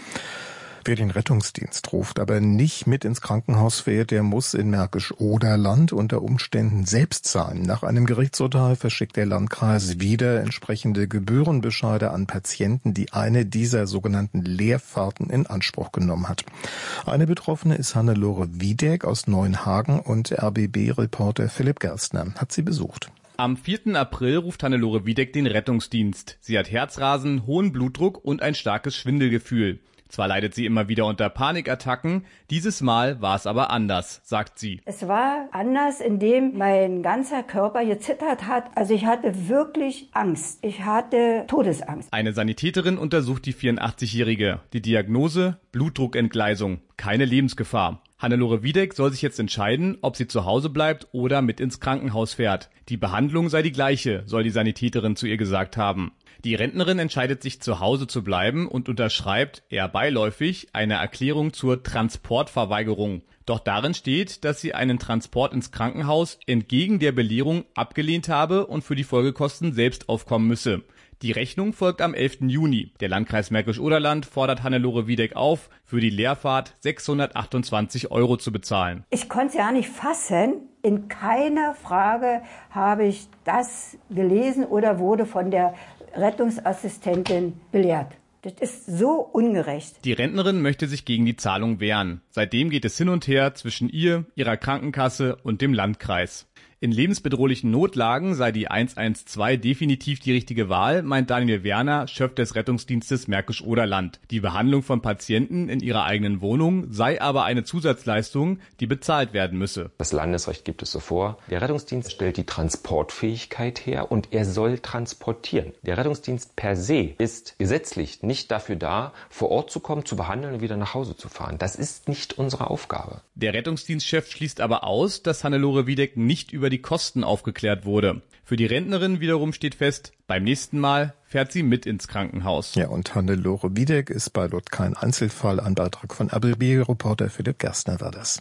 Wer den Rettungsdienst ruft, aber nicht mit ins Krankenhaus fährt, der muss in Märkisch-Oderland unter Umständen selbst zahlen. Nach einem Gerichtsurteil verschickt der Landkreis wieder entsprechende Gebührenbescheide an Patienten, die eine dieser sogenannten Leerfahrten in Anspruch genommen hat. Eine Betroffene ist Hannelore Wiedeck aus Neuenhagen und R B B-Reporter Philipp Gerstner hat sie besucht. Am vierten April ruft Hannelore Wiedeck den Rettungsdienst. Sie hat Herzrasen, hohen Blutdruck und ein starkes Schwindelgefühl. Zwar leidet sie immer wieder unter Panikattacken, dieses Mal war es aber anders, sagt sie. Es war anders, indem mein ganzer Körper gezittert hat. Also ich hatte wirklich Angst. Ich hatte Todesangst. Eine Sanitäterin untersucht die vierundachtzigjährige. Die Diagnose: Blutdruckentgleisung, keine Lebensgefahr. Hannelore Wiedeck soll sich jetzt entscheiden, ob sie zu Hause bleibt oder mit ins Krankenhaus fährt. Die Behandlung sei die gleiche, soll die Sanitäterin zu ihr gesagt haben. Die Rentnerin entscheidet sich, zu Hause zu bleiben und unterschreibt, eher beiläufig, eine Erklärung zur Transportverweigerung. Doch darin steht, dass sie einen Transport ins Krankenhaus entgegen der Belehrung abgelehnt habe und für die Folgekosten selbst aufkommen müsse. Die Rechnung folgt am elften Juni. Der Landkreis Märkisch-Oderland fordert Hannelore Wiedeck auf, für die Leerfahrt sechshundertachtundzwanzig Euro zu bezahlen. Ich konnte es ja nicht fassen. In keiner Frage habe ich das gelesen oder wurde von der Rettungsassistentin belehrt. Das ist so ungerecht. Die Rentnerin möchte sich gegen die Zahlung wehren. Seitdem geht es hin und her zwischen ihr, ihrer Krankenkasse und dem Landkreis. In lebensbedrohlichen Notlagen sei die eins eins zwei definitiv die richtige Wahl, meint Daniel Werner, Chef des Rettungsdienstes Märkisch-Oderland. Die Behandlung von Patienten in ihrer eigenen Wohnung sei aber eine Zusatzleistung, die bezahlt werden müsse. Das Landesrecht gibt es so vor. Der Rettungsdienst stellt die Transportfähigkeit her und er soll transportieren. Der Rettungsdienst per se ist gesetzlich nicht dafür da, vor Ort zu kommen, zu behandeln und wieder nach Hause zu fahren. Das ist nicht unsere Aufgabe. Der Rettungsdienstchef schließt aber aus, dass Hannelore Wiedeck nicht über die Kosten aufgeklärt wurde. Für die Rentnerin wiederum steht fest, beim nächsten Mal fährt sie mit ins Krankenhaus. Ja, und Hannelore Wiedeck ist bei Lot kein Einzelfall. Ein Beitrag von R B B-Reporter Philipp Gerstner war das.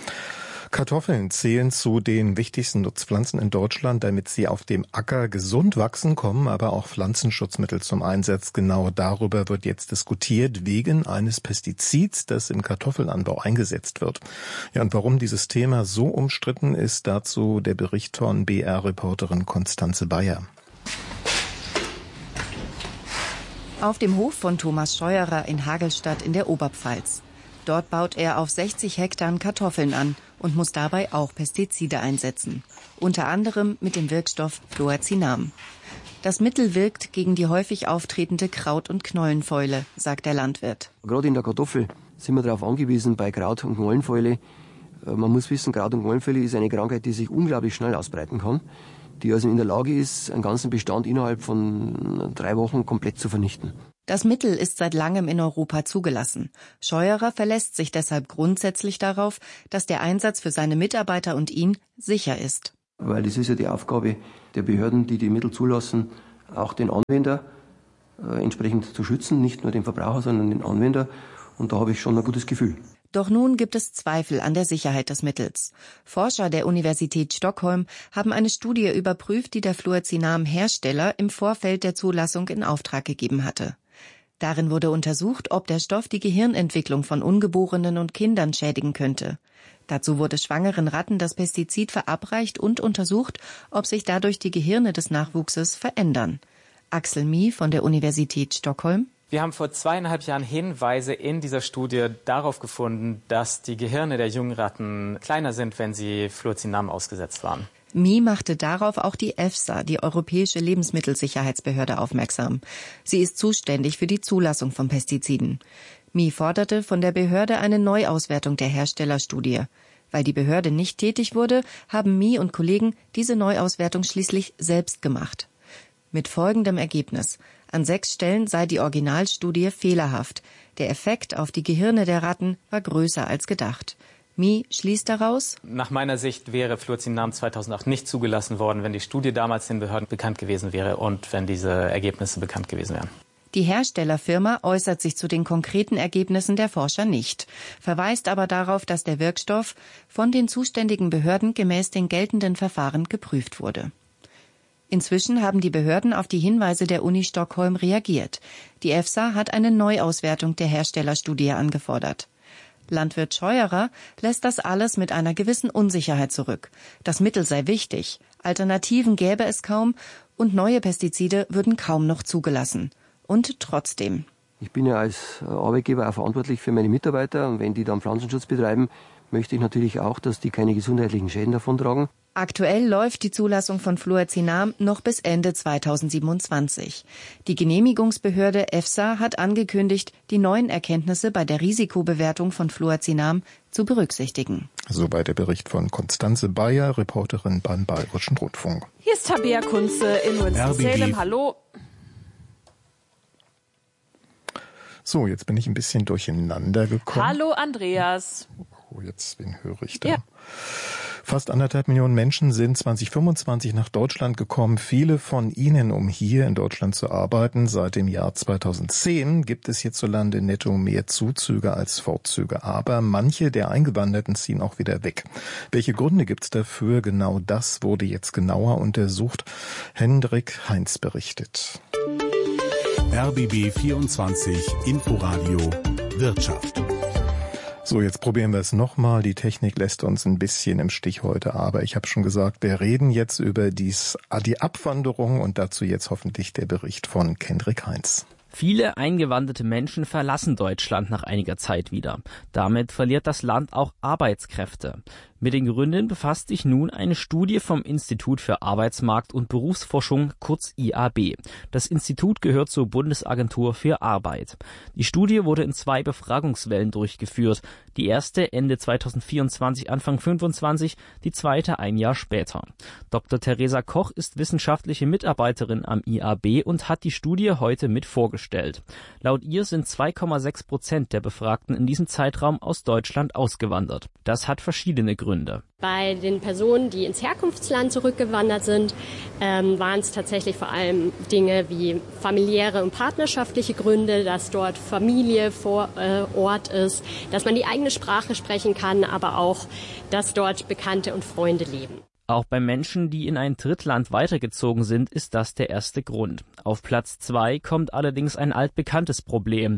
Kartoffeln zählen zu den wichtigsten Nutzpflanzen in Deutschland, damit sie auf dem Acker gesund wachsen, kommen aber auch Pflanzenschutzmittel zum Einsatz. Genau darüber wird jetzt diskutiert, wegen eines Pestizids, das im Kartoffelanbau eingesetzt wird. Ja, und warum dieses Thema so umstritten ist, dazu der Bericht von B R-Reporterin Konstanze Bayer. Auf dem Hof von Thomas Scheuerer in Hagelstadt in der Oberpfalz. Dort baut er auf sechzig Hektar Kartoffeln an und muss dabei auch Pestizide einsetzen. Unter anderem mit dem Wirkstoff Fluazinam. Das Mittel wirkt gegen die häufig auftretende Kraut- und Knollenfäule, sagt der Landwirt. Gerade in der Kartoffel sind wir darauf angewiesen, bei Kraut- und Knollenfäule. Man muss wissen, Kraut- und Knollenfäule ist eine Krankheit, die sich unglaublich schnell ausbreiten kann, die also in der Lage ist, einen ganzen Bestand innerhalb von drei Wochen komplett zu vernichten. Das Mittel ist seit langem in Europa zugelassen. Scheuerer verlässt sich deshalb grundsätzlich darauf, dass der Einsatz für seine Mitarbeiter und ihn sicher ist. Weil es ist ja die Aufgabe der Behörden, die die Mittel zulassen, auch den Anwender äh, entsprechend zu schützen, nicht nur den Verbraucher, sondern den Anwender. Und da habe ich schon ein gutes Gefühl. Doch nun gibt es Zweifel an der Sicherheit des Mittels. Forscher der Universität Stockholm haben eine Studie überprüft, die der Fluazinam-Hersteller im Vorfeld der Zulassung in Auftrag gegeben hatte. Darin wurde untersucht, ob der Stoff die Gehirnentwicklung von Ungeborenen und Kindern schädigen könnte. Dazu wurde schwangeren Ratten das Pestizid verabreicht und untersucht, ob sich dadurch die Gehirne des Nachwuchses verändern. Axel Mie von der Universität Stockholm. Wir haben vor zweieinhalb Jahren Hinweise in dieser Studie darauf gefunden, dass die Gehirne der jungen Ratten kleiner sind, wenn sie Fluazinam ausgesetzt waren. Mie machte darauf auch die EFSA, die Europäische Lebensmittelsicherheitsbehörde, aufmerksam. Sie ist zuständig für die Zulassung von Pestiziden. Mie forderte von der Behörde eine Neuauswertung der Herstellerstudie. Weil die Behörde nicht tätig wurde, haben Mie und Kollegen diese Neuauswertung schließlich selbst gemacht. Mit folgendem Ergebnis: An sechs Stellen sei die Originalstudie fehlerhaft. Der Effekt auf die Gehirne der Ratten war größer als gedacht. Mie schließt daraus: Nach meiner Sicht wäre Fluazinam zweitausendacht nicht zugelassen worden, wenn die Studie damals den Behörden bekannt gewesen wäre und wenn diese Ergebnisse bekannt gewesen wären. Die Herstellerfirma äußert sich zu den konkreten Ergebnissen der Forscher nicht, verweist aber darauf, dass der Wirkstoff von den zuständigen Behörden gemäß den geltenden Verfahren geprüft wurde. Inzwischen haben die Behörden auf die Hinweise der Uni Stockholm reagiert. Die EFSA hat eine Neuauswertung der Herstellerstudie angefordert. Landwirt Scheuerer lässt das alles mit einer gewissen Unsicherheit zurück. Das Mittel sei wichtig, Alternativen gäbe es kaum und neue Pestizide würden kaum noch zugelassen. Und trotzdem. Ich bin ja als Arbeitgeber auch verantwortlich für meine Mitarbeiter und wenn die dann Pflanzenschutz betreiben, möchte ich natürlich auch, dass die keine gesundheitlichen Schäden davontragen. Aktuell läuft die Zulassung von Fluazinam noch bis Ende zweitausendsiebenundzwanzig. Die Genehmigungsbehörde EFSA hat angekündigt, die neuen Erkenntnisse bei der Risikobewertung von Fluazinam zu berücksichtigen. Soweit der Bericht von Konstanze Bayer, Reporterin beim Bayerischen Rundfunk. Hier ist Tabea Kunze in Winston-Salem. Hallo. So, jetzt bin ich ein bisschen durcheinander gekommen. Hallo Andreas. Oh, jetzt, wen höre ich da? Ja. Fast anderthalb Millionen Menschen sind zweitausendfünfundzwanzig nach Deutschland gekommen. Viele von ihnen, um hier in Deutschland zu arbeiten. Seit dem Jahr zweitausendzehn gibt es hierzulande netto mehr Zuzüge als Fortzüge. Aber manche der Eingewanderten ziehen auch wieder weg. Welche Gründe gibt es dafür? Genau das wurde jetzt genauer untersucht. Hendrik Heinz berichtet. R B B vierundzwanzig Inforadio Wirtschaft. So, jetzt probieren wir es nochmal. Die Technik lässt uns ein bisschen im Stich heute, aber ich habe schon gesagt, wir reden jetzt über dies, die Abwanderung und dazu jetzt hoffentlich der Bericht von Hendrik Heinz. Viele eingewanderte Menschen verlassen Deutschland nach einiger Zeit wieder. Damit verliert das Land auch Arbeitskräfte. Mit den Gründen befasst sich nun eine Studie vom Institut für Arbeitsmarkt- und Berufsforschung, kurz I A B. Das Institut gehört zur Bundesagentur für Arbeit. Die Studie wurde in zwei Befragungswellen durchgeführt. Die erste Ende zweitausendvierundzwanzig, Anfang fünfundzwanzig, die zweite ein Jahr später. Doktor Theresa Koch ist wissenschaftliche Mitarbeiterin am I A B und hat die Studie heute mit vorgestellt. Laut ihr sind zwei Komma sechs Prozent der Befragten in diesem Zeitraum aus Deutschland ausgewandert. Das hat verschiedene Gründe. Bei den Personen, die ins Herkunftsland zurückgewandert sind, ähm, waren es tatsächlich vor allem Dinge wie familiäre und partnerschaftliche Gründe, dass dort Familie vor äh, Ort ist, dass man die eigene Sprache sprechen kann, aber auch, dass dort Bekannte und Freunde leben. Auch bei Menschen, die in ein Drittland weitergezogen sind, ist das der erste Grund. Auf Platz zwei kommt allerdings ein altbekanntes Problem: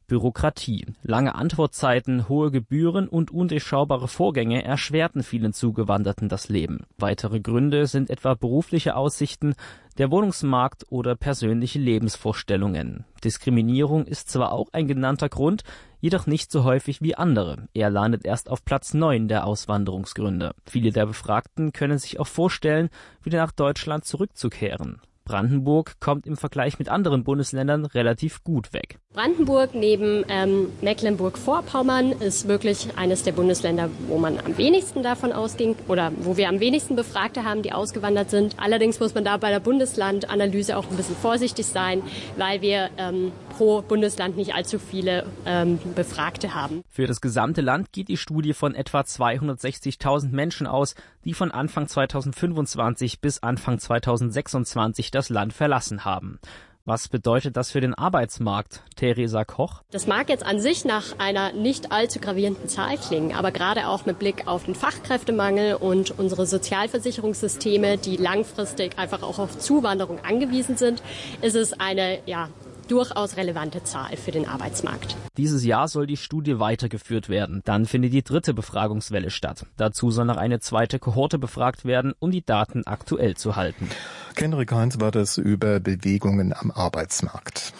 Bürokratie. Lange Antwortzeiten, hohe Gebühren und undurchschaubare Vorgänge erschwerten vielen Zugewanderten das Leben. Weitere Gründe sind etwa berufliche Aussichten, der Wohnungsmarkt oder persönliche Lebensvorstellungen. Diskriminierung ist zwar auch ein genannter Grund, jedoch nicht so häufig wie andere. Er landet erst auf Platz neun der Auswanderungsgründe. Viele der Befragten können sich auch vorstellen, wieder nach Deutschland zurückzukehren. Brandenburg kommt im Vergleich mit anderen Bundesländern relativ gut weg. Brandenburg neben ähm, Mecklenburg-Vorpommern ist wirklich eines der Bundesländer, wo man am wenigsten davon ausging oder wo wir am wenigsten Befragte haben, die ausgewandert sind. Allerdings muss man da bei der Bundeslandanalyse auch ein bisschen vorsichtig sein, weil wir ähm, pro Bundesland nicht allzu viele ähm, Befragte haben. Für das gesamte Land geht die Studie von etwa zweihundertsechzigtausend Menschen aus, die von Anfang zweitausendfünfundzwanzig bis Anfang zweitausendsechsundzwanzig das Land verlassen haben. Was bedeutet das für den Arbeitsmarkt? Theresa Koch. Das mag jetzt an sich nach einer nicht allzu gravierenden Zahl klingen, aber gerade auch mit Blick auf den Fachkräftemangel und unsere Sozialversicherungssysteme, die langfristig einfach auch auf Zuwanderung angewiesen sind, ist es eine, ja, durchaus relevante Zahl für den Arbeitsmarkt. Dieses Jahr soll die Studie weitergeführt werden. Dann findet die dritte Befragungswelle statt. Dazu soll noch eine zweite Kohorte befragt werden, um die Daten aktuell zu halten. Kendrick Heinz war das über Bewegungen am Arbeitsmarkt.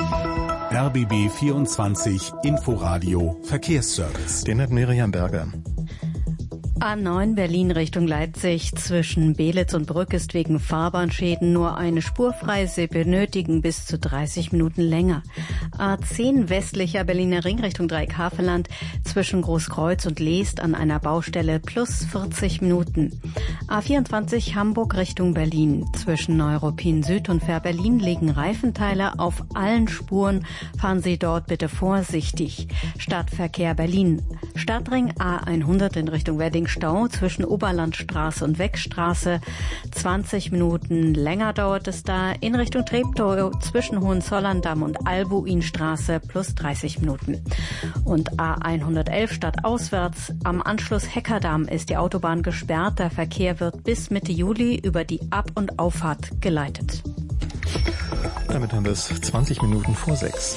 R B B vierundzwanzig Inforadio Verkehrsservice. Den hat Miriam Berger. A neun Berlin Richtung Leipzig zwischen Belitz und Brück ist wegen Fahrbahnschäden nur eine Spur frei. Sie benötigen bis zu dreißig Minuten länger. A zehn westlicher Berliner Ring Richtung Dreieckhavelland zwischen Großkreuz und Leest an einer Baustelle plus vierzig Minuten. A vierundzwanzig Hamburg Richtung Berlin zwischen Neuruppin Süd und Fähr-Berlin liegen Reifenteile auf allen Spuren. Fahren Sie dort bitte vorsichtig. Stadtverkehr Berlin. Stadtring A hundert in Richtung Wedding Stau zwischen Oberlandstraße und Weckstraße. zwanzig Minuten länger dauert es da. In Richtung Treptow zwischen Hohenzollern-Damm und Albuinstraße plus dreißig Minuten. Und A hundertelf stadtauswärts. Am Anschluss Heckerdamm ist die Autobahn gesperrt. Der Verkehr wird bis Mitte Juli über die Ab- und Auffahrt geleitet. Damit haben wir es zwanzig Minuten vor sechs.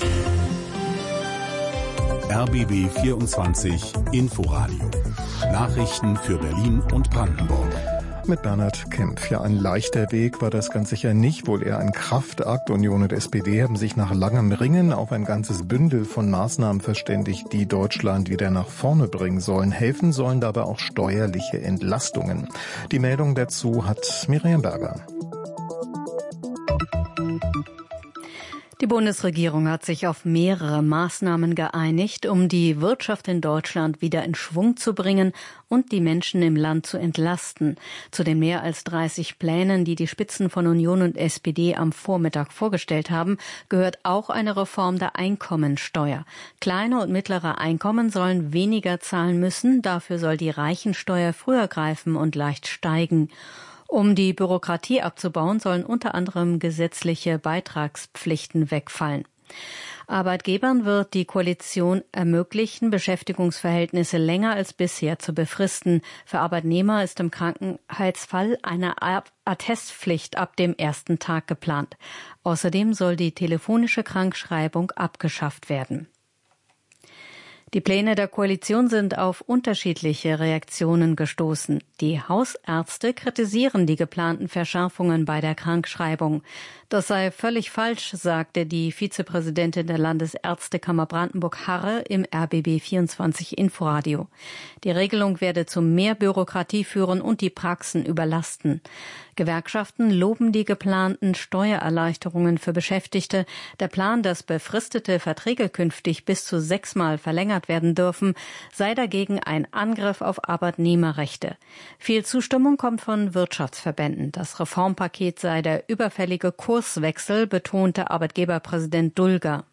R B B vierundzwanzig Inforadio. Nachrichten für Berlin und Brandenburg. Mit Bernhard Kempf. Ja, ein leichter Weg war das ganz sicher nicht, wohl eher ein Kraftakt. Union und S P D haben sich nach langem Ringen auf ein ganzes Bündel von Maßnahmen verständigt, die Deutschland wieder nach vorne bringen sollen. Helfen sollen dabei auch steuerliche Entlastungen. Die Meldung dazu hat Miriam Berger. Die Bundesregierung hat sich auf mehrere Maßnahmen geeinigt, um die Wirtschaft in Deutschland wieder in Schwung zu bringen und die Menschen im Land zu entlasten. Zu den mehr als dreißig Plänen, die die Spitzen von Union und S P D am Vormittag vorgestellt haben, gehört auch eine Reform der Einkommensteuer. Kleine und mittlere Einkommen sollen weniger zahlen müssen, dafür soll die Reichensteuer früher greifen und leicht steigen. Um die Bürokratie abzubauen, sollen unter anderem gesetzliche Beitragspflichten wegfallen. Arbeitgebern wird die Koalition ermöglichen, Beschäftigungsverhältnisse länger als bisher zu befristen. Für Arbeitnehmer ist im Krankheitsfall eine Attestpflicht ab dem ersten Tag geplant. Außerdem soll die telefonische Krankschreibung abgeschafft werden. Die Pläne der Koalition sind auf unterschiedliche Reaktionen gestoßen. Die Hausärzte kritisieren die geplanten Verschärfungen bei der Krankschreibung. Das sei völlig falsch, sagte die Vizepräsidentin der Landesärztekammer Brandenburg Harre im R B B vierundzwanzig Inforadio. Die Regelung werde zu mehr Bürokratie führen und die Praxen überlasten. Gewerkschaften loben die geplanten Steuererleichterungen für Beschäftigte. Der Plan, dass befristete Verträge künftig bis zu sechsmal verlängert werden dürfen, sei dagegen ein Angriff auf Arbeitnehmerrechte. Viel Zustimmung kommt von Wirtschaftsverbänden. Das Reformpaket sei der überfällige Kurswechsel, betonte Arbeitgeberpräsident Dulger.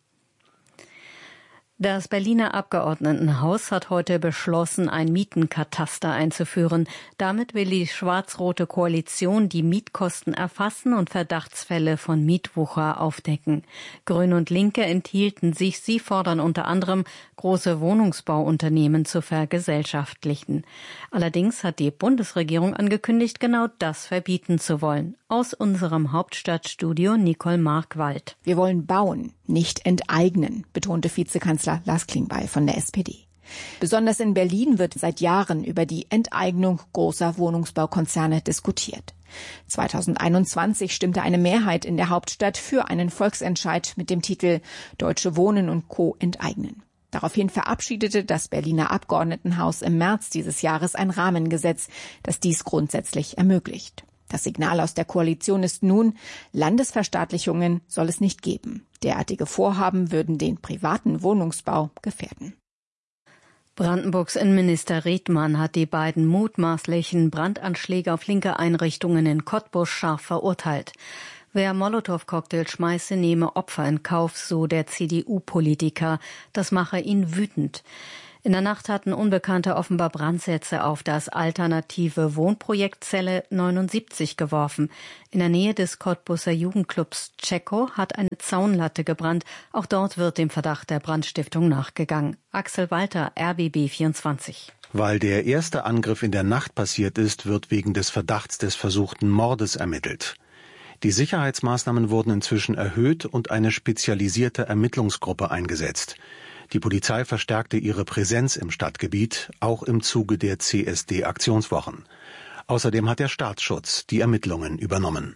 Das Berliner Abgeordnetenhaus hat heute beschlossen, ein Mietenkataster einzuführen. Damit will die schwarz-rote Koalition die Mietkosten erfassen und Verdachtsfälle von Mietwucher aufdecken. Grün und Linke enthielten sich. Sie fordern unter anderem, große Wohnungsbauunternehmen zu vergesellschaftlichen. Allerdings hat die Bundesregierung angekündigt, genau das verbieten zu wollen. Aus unserem Hauptstadtstudio Nicole Markwald. Wir wollen bauen, nicht enteignen, betonte Vizekanzler Lars Klingbeil von der S P D. Besonders in Berlin wird seit Jahren über die Enteignung großer Wohnungsbaukonzerne diskutiert. zweitausendeinundzwanzig stimmte eine Mehrheit in der Hauptstadt für einen Volksentscheid mit dem Titel Deutsche Wohnen und Co. enteignen. Daraufhin verabschiedete das Berliner Abgeordnetenhaus im März dieses Jahres ein Rahmengesetz, das dies grundsätzlich ermöglicht. Das Signal aus der Koalition ist nun, Landesverstaatlichungen soll es nicht geben. Derartige Vorhaben würden den privaten Wohnungsbau gefährden. Brandenburgs Innenminister Redmann hat die beiden mutmaßlichen Brandanschläge auf linke Einrichtungen in Cottbus scharf verurteilt. Wer Molotow-Cocktails schmeiße, nehme Opfer in Kauf, so der C D U-Politiker. Das mache ihn wütend. In der Nacht hatten Unbekannte offenbar Brandsätze auf das alternative Wohnprojekt Zelle neunundsiebzig geworfen. In der Nähe des Cottbuser Jugendclubs Tschechow hat eine Zaunlatte gebrannt. Auch dort wird dem Verdacht der Brandstiftung nachgegangen. Axel Walter, R B B vierundzwanzig. Weil der erste Angriff in der Nacht passiert ist, wird wegen des Verdachts des versuchten Mordes ermittelt. Die Sicherheitsmaßnahmen wurden inzwischen erhöht und eine spezialisierte Ermittlungsgruppe eingesetzt. Die Polizei verstärkte ihre Präsenz im Stadtgebiet, auch im Zuge der C S D-Aktionswochen. Außerdem hat der Staatsschutz die Ermittlungen übernommen.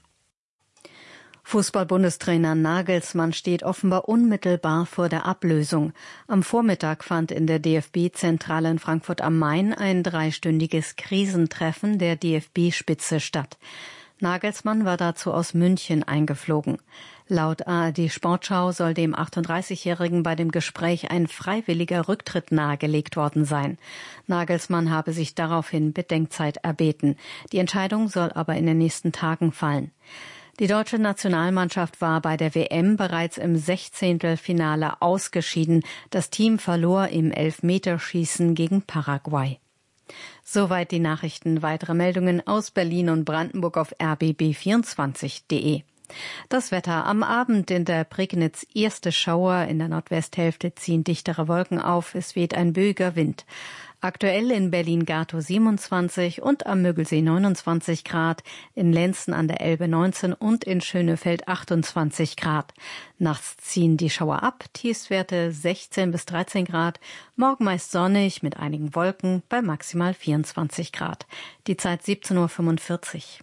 Fußball-Bundestrainer Nagelsmann steht offenbar unmittelbar vor der Ablösung. Am Vormittag fand in der D F B-Zentrale in Frankfurt am Main ein dreistündiges Krisentreffen der D F B-Spitze statt. Nagelsmann war dazu aus München eingeflogen. Laut A R D Sportschau soll dem achtunddreißigjährigen bei dem Gespräch ein freiwilliger Rücktritt nahegelegt worden sein. Nagelsmann habe sich daraufhin Bedenkzeit erbeten. Die Entscheidung soll aber in den nächsten Tagen fallen. Die deutsche Nationalmannschaft war bei der W M bereits im Sechzehntelfinale ausgeschieden. Das Team verlor im Elfmeterschießen gegen Paraguay. Soweit die Nachrichten. Weitere Meldungen aus Berlin und Brandenburg auf r b b vierundzwanzig punkt de. Das Wetter: Am Abend in der Prignitz erste Schauer, in der Nordwesthälfte ziehen dichtere Wolken auf, es weht ein böiger Wind. Aktuell in Berlin-Gatow siebenundzwanzig und am Mögelsee neunundzwanzig Grad, in Lenzen an der Elbe neunzehn und in Schönefeld achtundzwanzig Grad. Nachts ziehen die Schauer ab, Tiefstwerte sechzehn bis dreizehn Grad, morgen meist sonnig mit einigen Wolken bei maximal vierundzwanzig Grad. Die Zeit siebzehn Uhr fünfundvierzig.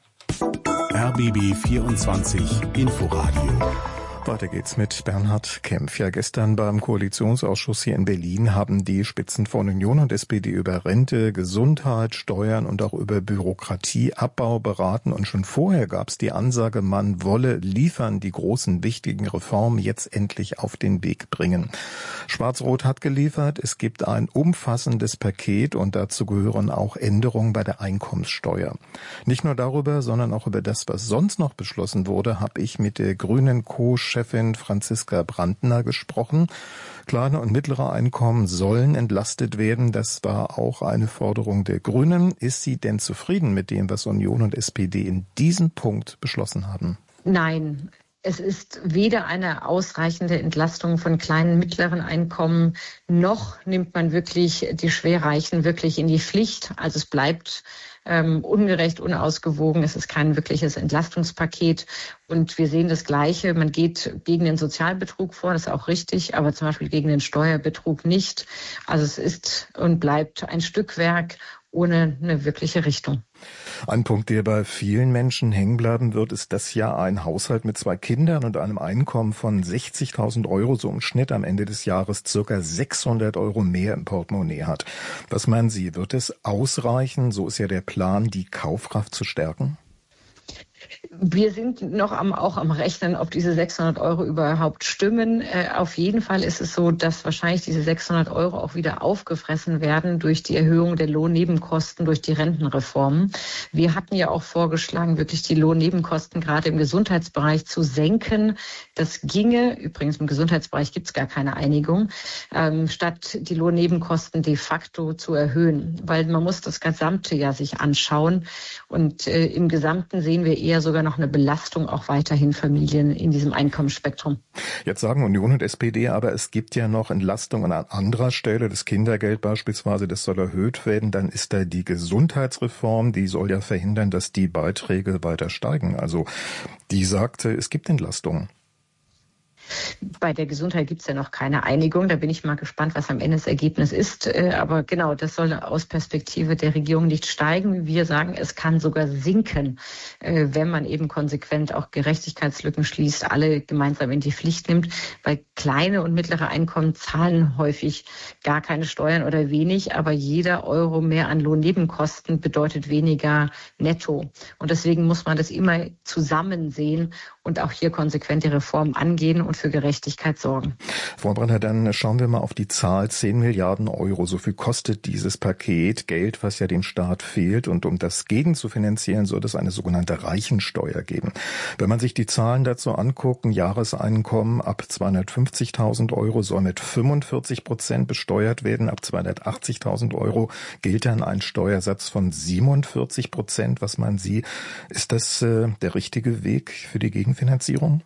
R B B vierundzwanzig Inforadio. Weiter geht's mit Bernhard Kempf. Ja, gestern beim Koalitionsausschuss hier in Berlin haben die Spitzen von Union und S P D über Rente, Gesundheit, Steuern und auch über Bürokratieabbau beraten. Und schon vorher gab's die Ansage, man wolle liefern, die großen, wichtigen Reformen jetzt endlich auf den Weg bringen. Schwarz-Rot hat geliefert. Es gibt ein umfassendes Paket und dazu gehören auch Änderungen bei der Einkommenssteuer. Nicht nur darüber, sondern auch über das, was sonst noch beschlossen wurde, habe ich mit der grünen Co-Chefin Franziska Brandner gesprochen. Kleine und mittlere Einkommen sollen entlastet werden. Das war auch eine Forderung der Grünen. Ist sie denn zufrieden mit dem, was Union und S P D in diesem Punkt beschlossen haben? Nein. Es ist weder eine ausreichende Entlastung von kleinen, mittleren Einkommen, noch nimmt man wirklich die Schwerreichen wirklich in die Pflicht. Also es bleibt ähm, ungerecht, unausgewogen. Es ist kein wirkliches Entlastungspaket. Und wir sehen das Gleiche. Man geht gegen den Sozialbetrug vor, das ist auch richtig, aber zum Beispiel gegen den Steuerbetrug nicht. Also es ist und bleibt ein Stückwerk ohne eine wirkliche Richtung. Ein Punkt, der bei vielen Menschen hängen bleiben wird, ist, dass ja ein Haushalt mit zwei Kindern und einem Einkommen von sechzigtausend Euro so im Schnitt am Ende des Jahres circa sechshundert Euro mehr im Portemonnaie hat. Was meinen Sie, wird es ausreichen, so ist ja der Plan, die Kaufkraft zu stärken? Wir sind noch am, auch am Rechnen, ob diese sechshundert Euro überhaupt stimmen. Äh, auf jeden Fall ist es so, dass wahrscheinlich diese sechshundert Euro auch wieder aufgefressen werden durch die Erhöhung der Lohnnebenkosten, durch die Rentenreformen. Wir hatten ja auch vorgeschlagen, wirklich die Lohnnebenkosten gerade im Gesundheitsbereich zu senken. Das ginge, übrigens im Gesundheitsbereich gibt es gar keine Einigung, ähm, statt die Lohnnebenkosten de facto zu erhöhen. Weil man muss das gesamte ja sich anschauen. Und äh, im Gesamten sehen wir eher sogar noch eine Belastung auch weiterhin Familien in diesem Einkommensspektrum. Jetzt sagen Union und S P D, aber es gibt ja noch Entlastungen an anderer Stelle. Das Kindergeld beispielsweise, das soll erhöht werden. Dann ist da die Gesundheitsreform, die soll ja verhindern, dass die Beiträge weiter steigen. Also die sagte, es gibt Entlastungen. Bei der Gesundheit gibt es ja noch keine Einigung. Da bin ich mal gespannt, was am Ende das Ergebnis ist. Aber genau, das soll aus Perspektive der Regierung nicht steigen. Wir sagen, es kann sogar sinken, wenn man eben konsequent auch Gerechtigkeitslücken schließt, alle gemeinsam in die Pflicht nimmt. Weil kleine und mittlere Einkommen zahlen häufig gar keine Steuern oder wenig. Aber jeder Euro mehr an Lohnnebenkosten bedeutet weniger netto. Und deswegen muss man das immer zusammen sehen und auch hier konsequent die Reformen angehen und für Gerechtigkeit sorgen. Frau Brenner, dann schauen wir mal auf die Zahl. zehn Milliarden Euro, so viel kostet dieses Paket. Geld, was ja dem Staat fehlt. Und um das gegenzufinanzieren, soll es eine sogenannte Reichensteuer geben. Wenn man sich die Zahlen dazu anguckt, ein Jahreseinkommen ab zweihundertfünfzigtausend Euro soll mit fünfundvierzig Prozent besteuert werden. Ab zweihundertachtzigtausend Euro gilt dann ein Steuersatz von siebenundvierzig Prozent. Was meinen Sie, ist das äh, der richtige Weg für die Gegenfinanzierung?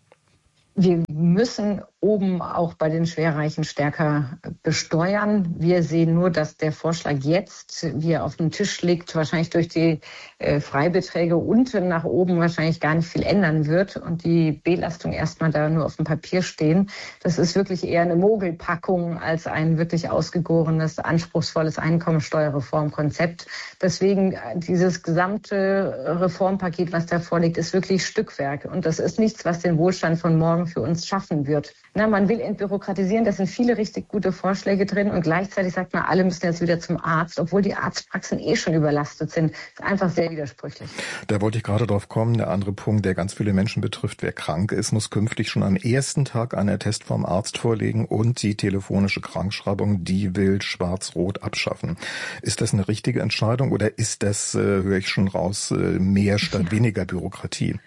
Wir müssen oben auch bei den Schwerreichen stärker besteuern. Wir sehen nur, dass der Vorschlag jetzt, wie er auf dem Tisch liegt, wahrscheinlich durch die äh, Freibeträge unten nach oben wahrscheinlich gar nicht viel ändern wird und die Belastung erstmal da nur auf dem Papier stehen. Das ist wirklich eher eine Mogelpackung als ein wirklich ausgegorenes, anspruchsvolles Einkommensteuerreformkonzept. Deswegen dieses gesamte Reformpaket, was da vorliegt, ist wirklich Stückwerk. Und das ist nichts, was den Wohlstand von morgen für uns schaffen wird. Na, man will entbürokratisieren, da sind viele richtig gute Vorschläge drin und gleichzeitig sagt man, alle müssen jetzt wieder zum Arzt, obwohl die Arztpraxen eh schon überlastet sind. Das ist einfach sehr widersprüchlich. Da wollte ich gerade drauf kommen. Der andere Punkt, der ganz viele Menschen betrifft, wer krank ist, muss künftig schon am ersten Tag einen Attest vom Arzt vorlegen und die telefonische Krankschreibung, die will Schwarz-Rot abschaffen. Ist das eine richtige Entscheidung oder ist das, äh, höre ich schon raus, äh, mehr statt weniger Bürokratie?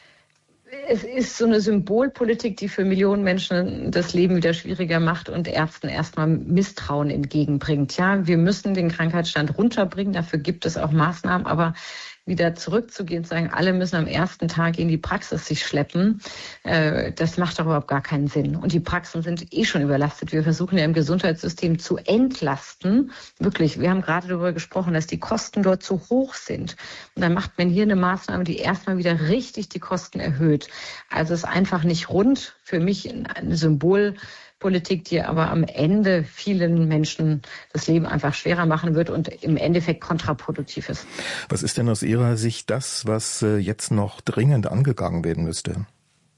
Es ist so eine Symbolpolitik, die für Millionen Menschen das Leben wieder schwieriger macht und Ärzten erstmal Misstrauen entgegenbringt. Ja, wir müssen den Krankheitsstand runterbringen, dafür gibt es auch Maßnahmen, aber wieder zurückzugehen und sagen, alle müssen am ersten Tag in die Praxis sich schleppen, äh, das macht doch überhaupt gar keinen Sinn. Und die Praxen sind eh schon überlastet. Wir versuchen ja im Gesundheitssystem zu entlasten. Wirklich, wir haben gerade darüber gesprochen, dass die Kosten dort zu hoch sind. Und dann macht man hier eine Maßnahme, die erstmal wieder richtig die Kosten erhöht. Also es ist einfach nicht rund. Für mich eine Symbol Politik, die aber am Ende vielen Menschen das Leben einfach schwerer machen wird und im Endeffekt kontraproduktiv ist. Was ist denn aus Ihrer Sicht das, was jetzt noch dringend angegangen werden müsste?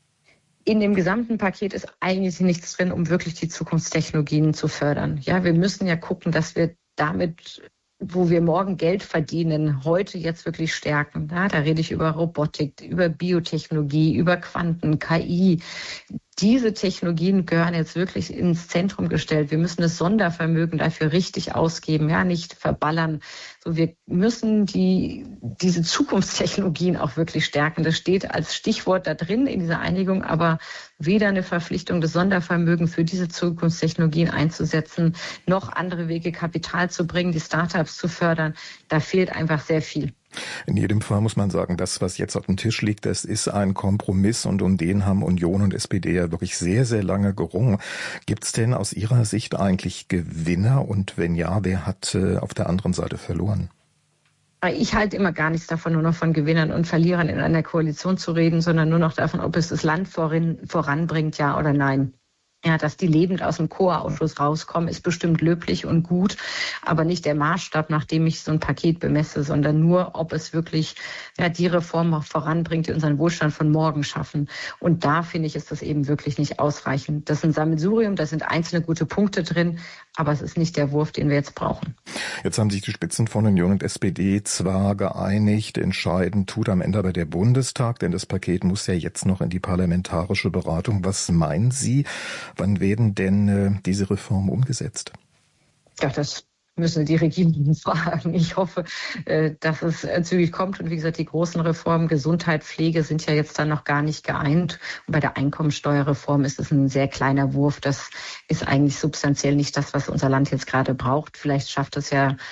In dem gesamten Paket ist eigentlich nichts drin, um wirklich die Zukunftstechnologien zu fördern. Ja, wir müssen ja gucken, dass wir damit, wo wir morgen Geld verdienen, heute jetzt wirklich stärken. Ja, da rede ich über Robotik, über Biotechnologie, über Quanten, K I. Diese Technologien gehören jetzt wirklich ins Zentrum gestellt. Wir müssen das Sondervermögen dafür richtig ausgeben, ja, nicht verballern. So, wir müssen die, diese Zukunftstechnologien auch wirklich stärken. Das steht als Stichwort da drin in dieser Einigung, aber weder eine Verpflichtung, das Sondervermögen für diese Zukunftstechnologien einzusetzen, noch andere Wege, Kapital zu bringen, die Startups zu fördern. Da fehlt einfach sehr viel. In jedem Fall muss man sagen, das, was jetzt auf dem Tisch liegt, das ist ein Kompromiss und um den haben Union und S P D ja wirklich sehr, sehr lange gerungen. Gibt es denn aus Ihrer Sicht eigentlich Gewinner und wenn ja, wer hat äh, auf der anderen Seite verloren? Ich halte immer gar nichts davon, nur noch von Gewinnern und Verlierern in einer Koalition zu reden, sondern nur noch davon, ob es das Land vorin, voranbringt, ja oder nein. Ja, dass die lebend aus dem Chorausschuss rauskommen, ist bestimmt löblich und gut, aber nicht der Maßstab, nach dem ich so ein Paket bemesse, sondern nur, ob es wirklich ja, die Reform auch voranbringt, die unseren Wohlstand von morgen schaffen. Und da finde ich, ist das eben wirklich nicht ausreichend. Das ist ein Sammelsurium, da sind einzelne gute Punkte drin, aber es ist nicht der Wurf, den wir jetzt brauchen. Jetzt haben sich die Spitzen von Union und S P D zwar geeinigt, entscheidend tut am Ende aber der Bundestag, denn das Paket muss ja jetzt noch in die parlamentarische Beratung. Was meinen Sie? Wann werden denn äh, diese Reformen umgesetzt? Ja, das müssen die Regierungen fragen. Ich hoffe, äh, dass es äh, zügig kommt. Und wie gesagt, die großen Reformen, Gesundheit, Pflege sind ja jetzt dann noch gar nicht geeint. Und bei der Einkommensteuerreform ist es ein sehr kleiner Wurf. Das ist eigentlich substanziell nicht das, was unser Land jetzt gerade braucht. Vielleicht schafft es ja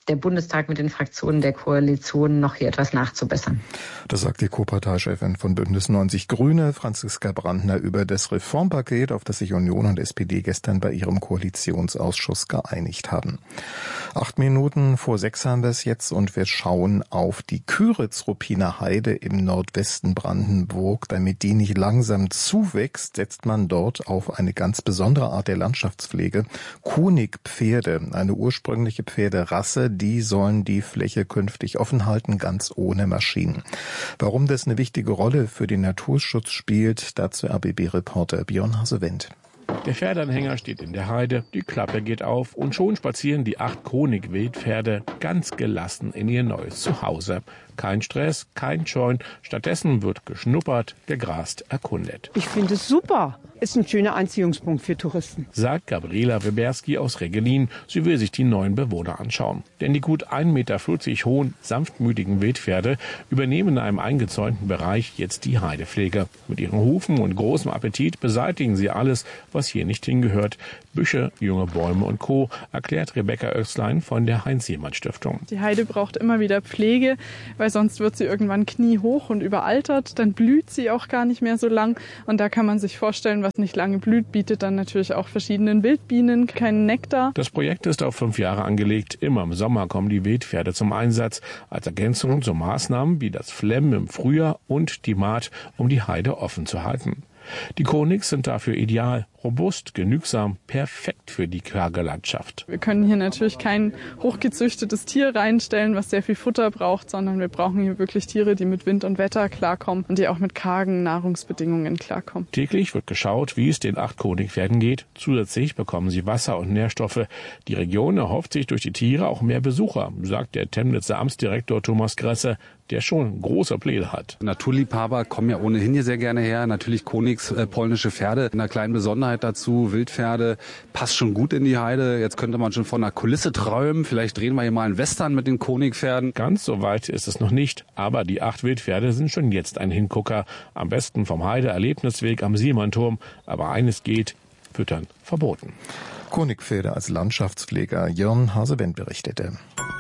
der Bundestag mit den Fraktionen der Koalition noch hier etwas nachzubessern. Das sagt die Co-Parteichefin von Bündnis neunzig Grüne, Franziska Brandner, über das Reformpaket, auf das sich Union und S P D gestern bei ihrem Koalitionsausschuss geeinigt haben. Acht Minuten vor sechs haben wir es jetzt und wir schauen auf die Küritz-Ruppiner Heide im Nordwesten Brandenburg. Damit die nicht langsam zuwächst, setzt man dort auf eine ganz besondere Art der Landschaftspflege. Honigpferde, eine ursprüngliche Pferderasse, die sollen die Fläche künftig offen halten, ganz ohne Maschinen. Warum das eine wichtige Rolle für den Naturschutz spielt, dazu R B B-Reporter Björn Hasewendt. Der Pferdeanhänger steht in der Heide, die Klappe geht auf und schon spazieren die acht Konig-Wildpferde ganz gelassen in ihr neues Zuhause. Kein Stress, kein Scheuen, stattdessen wird geschnuppert, gegrast, erkundet. Ich finde es super. Ist ein schöner Anziehungspunkt für Touristen. Sagt Gabriela Weberski aus Reggelin. Sie will sich die neuen Bewohner anschauen. Denn die gut ein Meter vierzig hohen, sanftmütigen Wildpferde übernehmen in einem eingezäunten Bereich jetzt die Heidepflege. Mit ihren Hufen und großem Appetit beseitigen sie alles, was hier nicht hingehört. Büsche, junge Bäume und Co., erklärt Rebecca Oechslein von der Heinz-Sielmann-Stiftung. Die Heide braucht immer wieder Pflege, weil sonst wird sie irgendwann kniehoch und überaltert. Dann blüht sie auch gar nicht mehr so lang. Und da kann man sich vorstellen, was nicht lange blüht, bietet dann natürlich auch verschiedenen Wildbienen keinen Nektar. Das Projekt ist auf fünf Jahre angelegt. Immer im Sommer kommen die Wildpferde zum Einsatz. Als Ergänzung zu Maßnahmen wie das Flemm im Frühjahr und die Maat, um die Heide offen zu halten. Die Konigs sind dafür ideal, robust, genügsam, perfekt für die karge Landschaft. Wir können hier natürlich kein hochgezüchtetes Tier reinstellen, was sehr viel Futter braucht, sondern wir brauchen hier wirklich Tiere, die mit Wind und Wetter klarkommen und die auch mit kargen Nahrungsbedingungen klarkommen. Täglich wird geschaut, wie es den acht Konigpferden geht. Zusätzlich bekommen sie Wasser und Nährstoffe. Die Region erhofft sich durch die Tiere auch mehr Besucher, sagt der Temnitzer Amtsdirektor Thomas Gresse, der schon große Pläne hat. Naturliebhaber kommen ja ohnehin hier sehr gerne her. Natürlich Konigs, äh, polnische Pferde, in einer kleinen Besonderheit dazu. Wildpferde, passt schon gut in die Heide. Jetzt könnte man schon von einer Kulisse träumen. Vielleicht drehen wir hier mal einen Western mit den Konigpferden. Ganz so weit ist es noch nicht. Aber die acht Wildpferde sind schon jetzt ein Hingucker. Am besten vom Heide-Erlebnisweg am Siemannturm. Aber eines geht, Füttern verboten. Konigpferde als Landschaftspfleger. Jörn Hasewendt berichtete.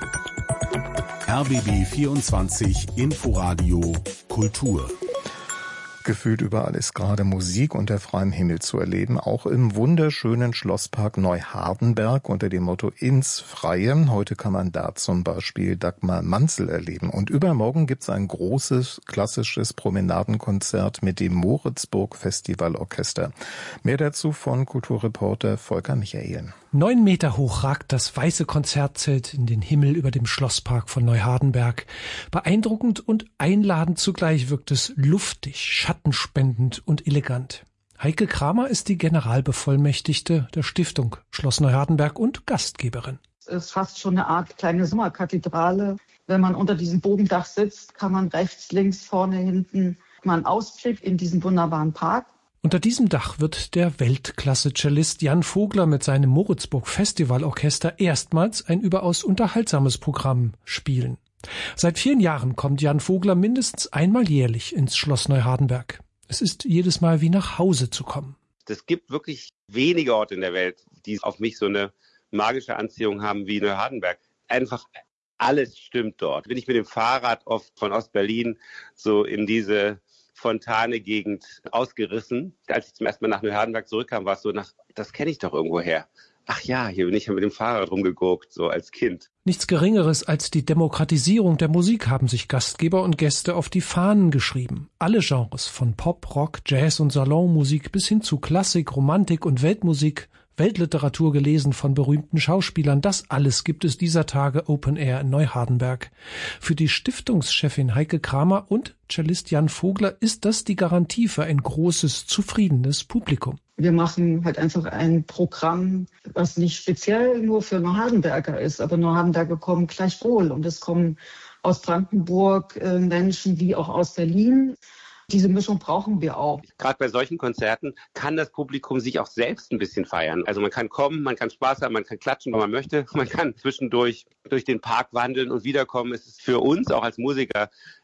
R B B vierundzwanzig Inforadio Kultur. Gefühlt überall ist gerade Musik unter freiem Himmel zu erleben, auch im wunderschönen Schlosspark Neuhardenberg unter dem Motto ins Freie. Heute kann man da zum Beispiel Dagmar Manzel erleben. Und übermorgen gibt's ein großes, klassisches Promenadenkonzert mit dem Moritzburg Festivalorchester. Mehr dazu von Kulturreporter Volker Michael. Neun Meter hoch ragt das weiße Konzertzelt in den Himmel über dem Schlosspark von Neuhardenberg. Beeindruckend und einladend zugleich wirkt es luftig, schattenspendend und elegant. Heike Kramer ist die Generalbevollmächtigte der Stiftung Schloss Neuhardenberg und Gastgeberin. Es ist fast schon eine Art kleine Sommerkathedrale. Wenn man unter diesem Bogendach sitzt, kann man rechts, links, vorne, hinten mal einen Ausblick in diesen wunderbaren Park. Unter diesem Dach wird der Weltklasse-Cellist Jan Vogler mit seinem Moritzburg Festivalorchester erstmals ein überaus unterhaltsames Programm spielen. Seit vielen Jahren kommt Jan Vogler mindestens einmal jährlich ins Schloss Neuhardenberg. Es ist jedes Mal wie nach Hause zu kommen. Es gibt wirklich wenige Orte in der Welt, die auf mich so eine magische Anziehung haben wie Neuhardenberg. Einfach alles stimmt dort. Bin ich mit dem Fahrrad oft von Ostberlin so in diese Fontane-Gegend ausgerissen. Als ich zum ersten Mal nach Neuhardenberg zurückkam, war es so nach, das kenne ich doch irgendwo her. Ach ja, hier bin ich ja mit dem Fahrrad rumgeguckt, so als Kind. Nichts Geringeres als die Demokratisierung der Musik haben sich Gastgeber und Gäste auf die Fahnen geschrieben. Alle Genres, von Pop, Rock, Jazz und Salonmusik bis hin zu Klassik, Romantik und Weltmusik, Weltliteratur gelesen von berühmten Schauspielern, das alles gibt es dieser Tage Open Air in Neuhardenberg. Für die Stiftungschefin Heike Kramer und Cellist Jan Vogler ist das die Garantie für ein großes, zufriedenes Publikum. Wir machen halt einfach ein Programm, was nicht speziell nur für Neuhardenberger ist, aber Neuhardenberger kommen gleichwohl und es kommen aus Brandenburg äh, Menschen wie auch aus Berlin. Diese Mischung brauchen wir auch. Gerade bei solchen Konzerten kann das Publikum sich auch selbst ein bisschen feiern. Also man kann kommen, man kann Spaß haben, man kann klatschen, wenn man möchte. Man kann zwischendurch durch den Park wandeln und wiederkommen. Es ist für uns auch als Musiker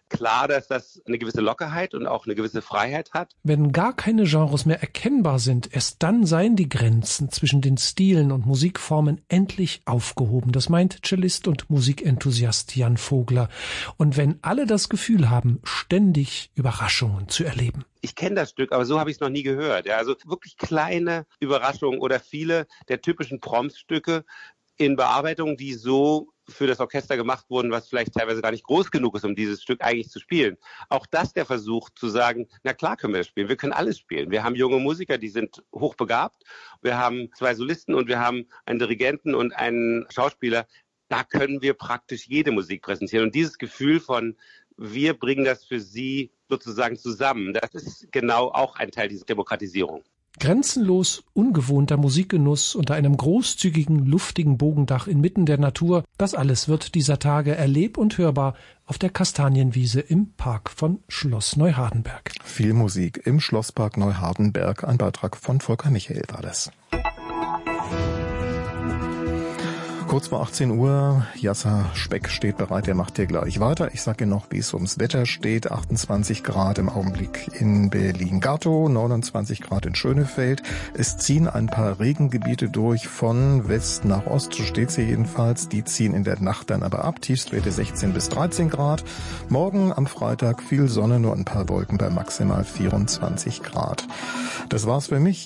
klar, dass das eine gewisse Lockerheit und auch eine gewisse Freiheit hat. Wenn gar keine Genres mehr erkennbar sind, erst dann seien die Grenzen zwischen den Stilen und Musikformen endlich aufgehoben. Das meint Cellist und Musikenthusiast Jan Vogler. Und wenn alle das Gefühl haben, ständig Überraschungen zu erleben. Ich kenne das Stück, aber so habe ich es noch nie gehört. Ja, also wirklich kleine Überraschungen oder viele der typischen Proms-Stücke in Bearbeitungen, die so für das Orchester gemacht wurden, was vielleicht teilweise gar nicht groß genug ist, um dieses Stück eigentlich zu spielen. Auch das der Versuch zu sagen, na klar können wir das spielen, wir können alles spielen. Wir haben junge Musiker, die sind hochbegabt, wir haben zwei Solisten und wir haben einen Dirigenten und einen Schauspieler. Da können wir praktisch jede Musik präsentieren. Und dieses Gefühl von, wir bringen das für Sie sozusagen zusammen, das ist genau auch ein Teil dieser Demokratisierung. Grenzenlos ungewohnter Musikgenuss unter einem großzügigen, luftigen Bogendach inmitten der Natur, das alles wird dieser Tage erleb- und hörbar auf der Kastanienwiese im Park von Schloss Neuhardenberg. Viel Musik im Schlosspark Neuhardenberg. Ein Beitrag von Volker Michael war das. Kurz vor achtzehn Uhr, Jasser Speck steht bereit, er macht dir gleich weiter. Ich sage noch, wie es ums Wetter steht. achtundzwanzig Grad im Augenblick in Berlin-Gatow, neunundzwanzig Grad in Schönefeld. Es ziehen ein paar Regengebiete durch von West nach Ost, so steht's hier jedenfalls. Die ziehen in der Nacht dann aber ab. Tiefstwerte sechzehn bis dreizehn Grad. Morgen am Freitag viel Sonne, nur ein paar Wolken bei maximal vierundzwanzig Grad. Das war's für mich.